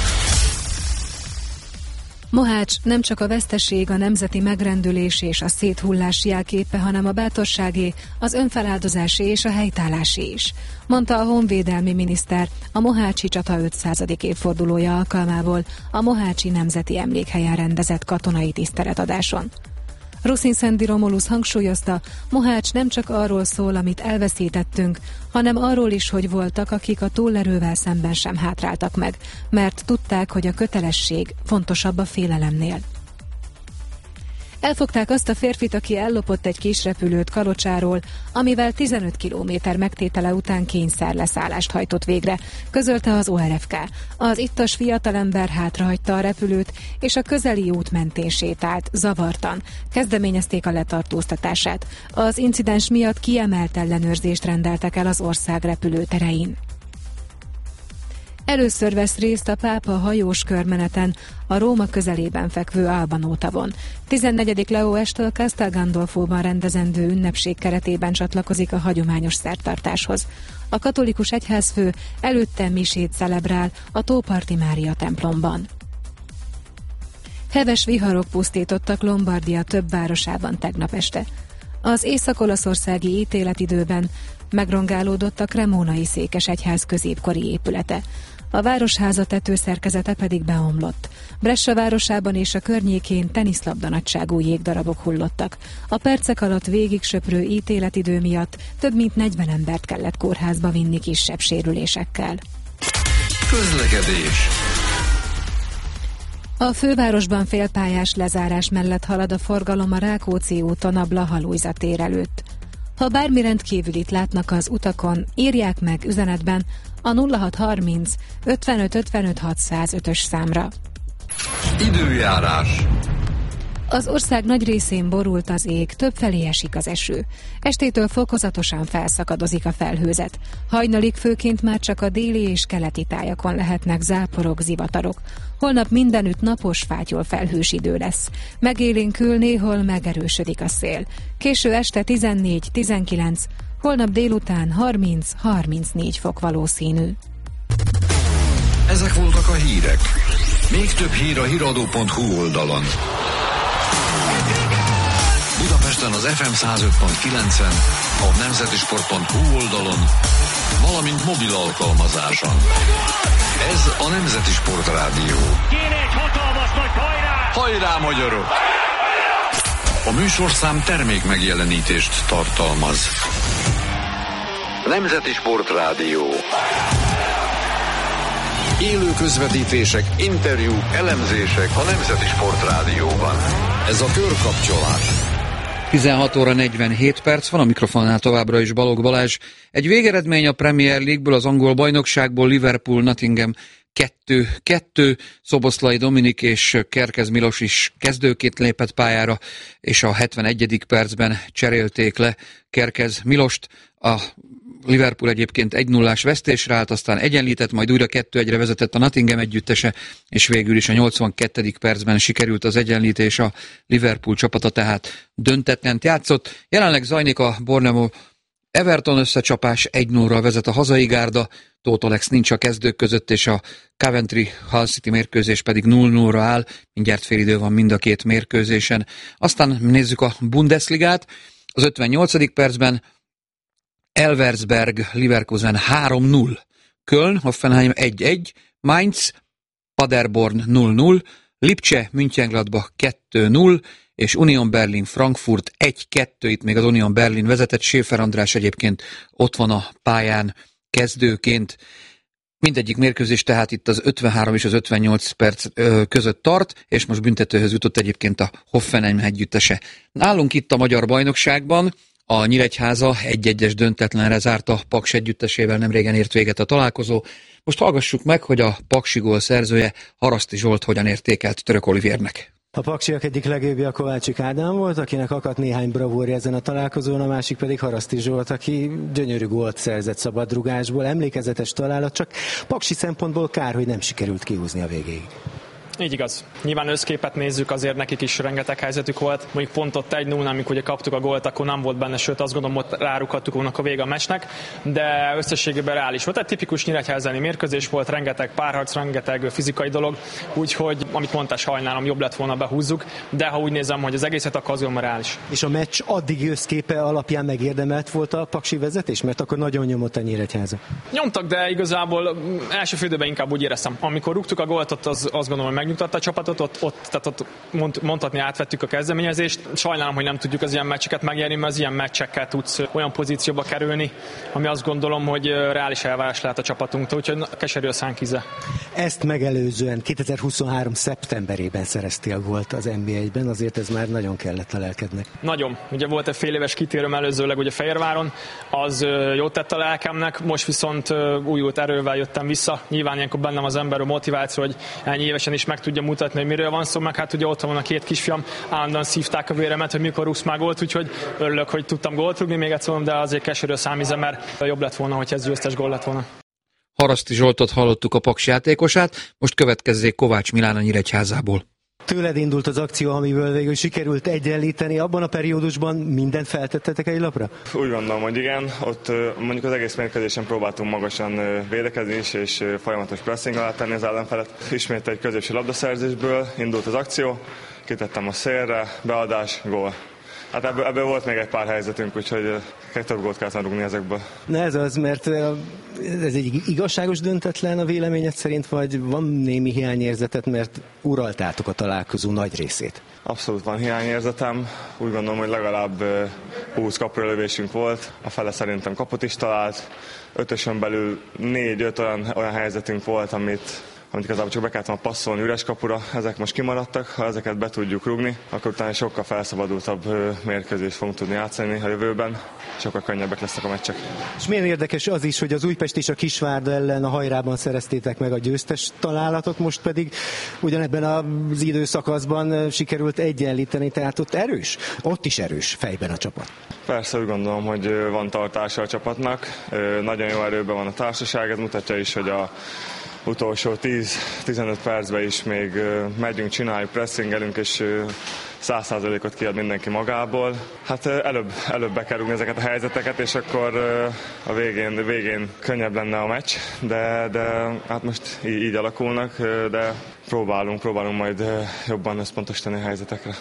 Mohács nem csak a veszteség, a nemzeti megrendülés és a széthullás jelképe, hanem a bátorságé, az önfeláldozásé és a helytállásé is, mondta a honvédelmi miniszter a mohácsi csata ötszázadik évfordulója alkalmából a Mohácsi Nemzeti Emlékhelyen rendezett katonai tiszteletadáson. Ruszinszendi Romulus hangsúlyozta, Mohács nem csak arról szól, amit elveszítettünk, hanem arról is, hogy voltak, akik a túlerővel szemben sem hátráltak meg, mert tudták, hogy a kötelesség fontosabb a félelemnél. Elfogták azt a férfit, aki ellopott egy kisrepülőt Kalocsáról, amivel tizenöt kilométer megtétele után kényszerleszállást hajtott végre, közölte az o er ef ká. Az ittas fiatalember hátrahagyta a repülőt, és a közeli út mentén sétált, zavartan. Kezdeményezték a letartóztatását. Az incidens miatt kiemelt ellenőrzést rendeltek el az ország repülőterein. Először vesz részt a pápa hajós körmeneten a Róma közelében fekvő Albanó tavon. tizennegyedik Leó estől Castel Gandolfóban rendezendő ünnepség keretében csatlakozik a hagyományos szertartáshoz. A katolikus egyházfő előtte misét celebrál a Tóparti Mária templomban. Heves viharok pusztítottak Lombardia több városában tegnap este. Az észak-olaszországi ítéletidőben megrongálódott a Cremónai székesegyház középkori épülete. A városháza tetőszerkezete pedig beomlott. Brescia városában és a környékén teniszlabda nagyságú jégdarabok hullottak. A percek alatt végig söprő ítéletidő miatt több mint negyven embert kellett kórházba vinni kisebb sérülésekkel. Közlekedés. A fővárosban félpályás lezárás mellett halad a forgalom a Rákóczi úton a Blaha-Lujza tér előtt. Ha bármi rendkívülit látnak az utakon, írják meg üzenetben a nulla hat harminc ötvenöt ötvenöt hatszázötös számra. Időjárás. Az ország nagy részén borult az ég, többfelé esik az eső. Estétől fokozatosan felszakadozik a felhőzet. Hajnalig főként már csak a déli és keleti tájakon lehetnek záporok, zivatarok. Holnap mindenütt napos, fátyol felhős idő lesz. Megélénkül, néhol megerősödik a szél. Késő este tizennégy tizenkilenc, holnap délután harminc harmincnégy fok valószínű. Ezek voltak a hírek. Még több hír a híradó pont hu oldalon. Budapesten az ef em száz öt pont kilencen, a nemzetisport pont hu oldalon, valamint mobil alkalmazáson. Ez a Nemzeti Sportrádió. Kéne egy hatalmas nagy hajrá! Hajrá, magyarok! A műsorszám termék megjelenítést tartalmaz. Nemzeti Sportrádió. Élő közvetítések, interjúk, elemzések a Nemzeti Sportrádióban. Ez a Körkapcsolás. tizenhat óra negyvenhét perc van, a mikrofonnál továbbra is Balogh Balázs. Egy végeredmény a Premier League-ből, az angol bajnokságból, Liverpool Nottingham kettő kettő, Szoboszlai Dominik és Kerkez Milos is kezdőként lépett pályára, és a hetvenegyedik percben cserélték le Kerkez Milost. A Liverpool egyébként egy nullás vesztésre állt, aztán egyenlített, majd újra kettő egyre vezetett a Nottingham együttese, és végül is a nyolcvankettedik percben sikerült az egyenlítés, a Liverpool csapata tehát döntetlent játszott. Jelenleg zajlik a Bournemouth Everton összecsapás, egy nullra vezet a hazai gárda, Tóth Alex nincs a kezdők között, és a Coventry Hull City mérkőzés pedig nulla nullra áll, mindjárt félidő van mind a két mérkőzésen. Aztán nézzük a Bundesligát, az ötvennyolcadik percben Elversberg Leverkusen három null, Köln Hoffenheim egy egy, Mainz Paderborn nulla null, Lipcse Mönchengladbach kettő null, és Union Berlin Frankfurt egy kettő, itt még az Union Berlin vezetett, Schäfer András egyébként ott van a pályán kezdőként. Mindegyik mérkőzés tehát itt az ötvenhárom és az ötvennyolc perc között tart, és most büntetőhöz jutott egyébként a Hoffenheim együttese. Nálunk itt a magyar bajnokságban a Nyíregyháza egy egyes döntetlenre zárt a Paks együttesével, nemrégen ért véget a találkozó. Most hallgassuk meg, hogy a paksi gól szerzője, Haraszti Zsolt hogyan értékelt Török Olivérnek. A paksiak egyik legjobbja Kovácsik Ádám volt, akinek akadt néhány bravúrja ezen a találkozón, a másik pedig Haraszti Zsolt, aki gyönyörű gólt szerzett szabadrugásból, emlékezetes találat, csak paksi szempontból kár, hogy nem sikerült kihúzni a végéig. Így igaz. Nyilván összképet nézzük, azért nekik is rengeteg helyzetük volt. Mondjuk pont ott egy null, amikor ugye kaptuk a gólt, akkor nem volt benne, sőt azt gondolom, hogy rárukadtuk volna a vége a meccsnek, de összességében reális volt. Egy tipikus nyíregyházani mérkőzés volt, rengeteg párharc, rengeteg fizikai dolog, úgyhogy amit mondtál, sajnálom, jobb lett volna, behúzzuk, de ha úgy nézem, hogy az egészet, akkor az jól reális. És a meccs addig összképe alapján megérdemelt volt a paksi vezetés, mert akkor nagyon nyomott a Nyíregyháza. Nyomtak, de igazából első félidőben inkább úgy éreztem. Amikor rúgtuk a gólt, ott az, azt gondolom, hogy megnyugtatta a csapatot, ott, ott, tehát ott mond, mondhatni átvettük a kezdeményezést. Sajnálom, hogy nem tudjuk az ilyen meccseket megnyerni, mert az ilyen meccsekkel tudsz olyan pozícióba kerülni, ami azt gondolom, hogy reális elvárás lehet a csapatunktól, úgyhogy keserű a szánkize. Ezt megelőzően kétezer-huszonhárom szeptemberében szereztél gólt az en bé egyben, azért ez már nagyon kellett a lelkednek. Nagyon. Ugye volt egy fél éves kitérőm előzőleg ugye Fehérváron, az jót tett a lelkemnek, most viszont újult erővel jöttem vissza. Nyilván ilyenkor bennem az ember a motiváció, hogy ennyi évesen is meg tudja mutatni, hogy miről van szó, meg hát ugye ott van a két kisfiam, állandóan szívták a véremet, hogy mikor rúgsz már gólt, úgyhogy örülök, hogy tudtam gólt rúgni, még egyszer mondom, de azért keserű a számíze, mert jobb lett volna, hogy ez győztes gól lett volna. Haraszti Zsoltot hallottuk, a Paks játékosát, most következzék Kovács Milán a Nyíregyházából. Tőled indult az akció, amiből végül sikerült egyenlíteni. Abban a periódusban mindent feltettetek egy lapra? Úgy gondolom, hogy igen. Ott mondjuk az egész mérkőzésen próbáltunk magasan védekezni is, és folyamatos pressing alá tenni az ellenfelet. Ismét egy középső labdaszerzésből indult az akció, kitettem a szélre, beadás, gól. Hát ebből, ebből volt még egy pár helyzetünk, úgyhogy több gólt kellett rúgni ezekből. Na ez az, mert ez egy igazságos döntetlen a véleményed szerint, vagy van némi hiányérzetet, mert uraltátok a találkozó nagy részét? Abszolút van hiányérzetem. Úgy gondolom, hogy legalább húsz kapura lövésünk volt. A fele szerintem kaput is talált. Ötösön belül négy-öt olyan, olyan helyzetünk volt, amit amit igazából csak be kellett volna passzolni üres kapura, ezek most kimaradtak, ha ezeket be tudjuk rúgni, akkor utána sokkal felszabadultabb mérkőzést fogunk tudni játszani a jövőben, sokkal könnyebbek lesznek a meccsek. És milyen érdekes az is, hogy az Újpest és a Kisvárda ellen a Hajrában szereztétek meg a győztes találatot, most pedig ugyanebben az időszakaszban sikerült egyenlíteni, tehát ott erős, ott is erős fejben a csapat. Persze úgy gondolom, hogy van tartása a csapatnak, nagyon jó erőben van a társaság, ez mutatja is, hogy a utolsó tíz-tizenöt percben is még megyünk, csináljuk, pressingelünk, és száz százalékot kiad mindenki magából. Hát előbb, előbb be kell rúgni ezeket a helyzeteket, és akkor a végén, végén könnyebb lenne a meccs, de, de hát most így, így alakulnak, de próbálunk, próbálunk majd jobban összpontosítani a helyzetekre.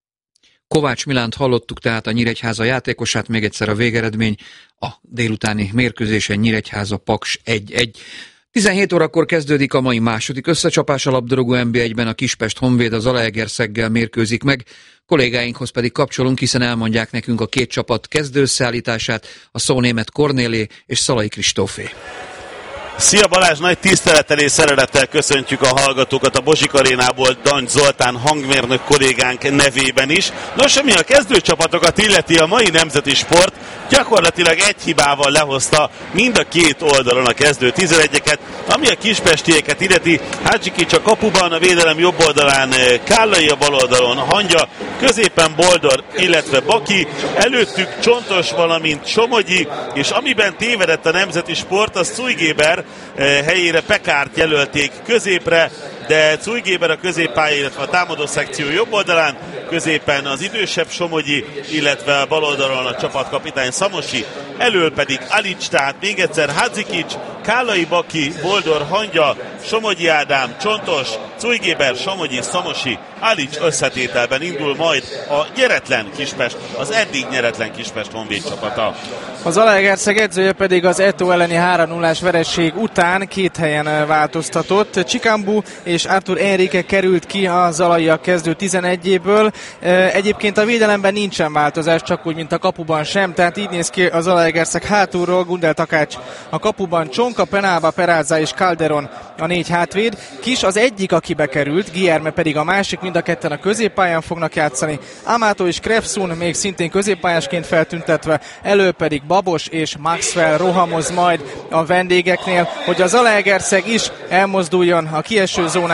Kovács Milánt hallottuk, tehát a Nyíregyháza játékosát, még egyszer a végeredmény a délutáni mérkőzésen Nyíregyháza Paks egy egy. tizenhét órakor kezdődik a mai második összecsapás a labdarúgó en bé egyben, a Kispest Honvéd az Zalaegerszeggel mérkőzik meg. Kollégáinkhoz pedig kapcsolunk, hiszen elmondják nekünk a két csapat kezdőösszeállítását, a Szó Németh Kornélé és Szalai Kristófé. Szia Balázs, nagy tisztelettel és szeretettel köszöntjük a hallgatókat a Bozsik Arénából Dancs Zoltán hangmérnök kollégánk nevében is. Nos, ami a kezdőcsapatokat illeti, a mai Nemzeti Sport gyakorlatilag egy hibával lehozta mind a két oldalon a kezdő tizenegyeket, ami a kispestieket illeti. Hadzsikics a kapuban, a védelem jobb oldalán Kállai, a bal oldalon Hangya, középen Boldor, illetve Baki, előttük Csontos, valamint Somogyi, és amiben tévedett a Nemzeti Sport, az Cujgéber, helyére Pekárt jelölték középre, de Cujgéber a középpálya, illetve a támadó szekció jobb oldalán, középen az idősebb Somogyi, illetve a bal oldalon a csapatkapitány Szamosi, elől pedig Alics, tehát még egyszer Hadzsikics, Kállai, Baki, Boldor, Hangya, Somogyi Ádám, Csontos, Cujgéber, Somogyi, Szamosi, Alics összetételben indul majd a nyeretlen Kispest, az eddig nyeretlen Kispest Honvéd csapata. Az Zalaegerszeg edzője pedig az Eto elleni három nullás veresség után két helyen változtatott. Csikambu és Artur Enrique került ki a zalaiak kezdő tizenegyéből. Egyébként a védelemben nincsen változás, csak úgy, mint a kapuban sem, tehát így néz ki a Zalaegerszeg hátulról. Gundel Takács a kapuban, Csonka, Penába, Peráza és Calderon a négy hátvéd. Kis az egyik, aki bekerült, Guillerme pedig a másik, mind a ketten a középpályán fognak játszani. Amato és Krefsun még szintén középpályásként feltüntetve, elő pedig Babos és Maxwell rohamoz majd a vendégeknél, hogy a Zalaegerszeg is elmozduljon a kieső zónából.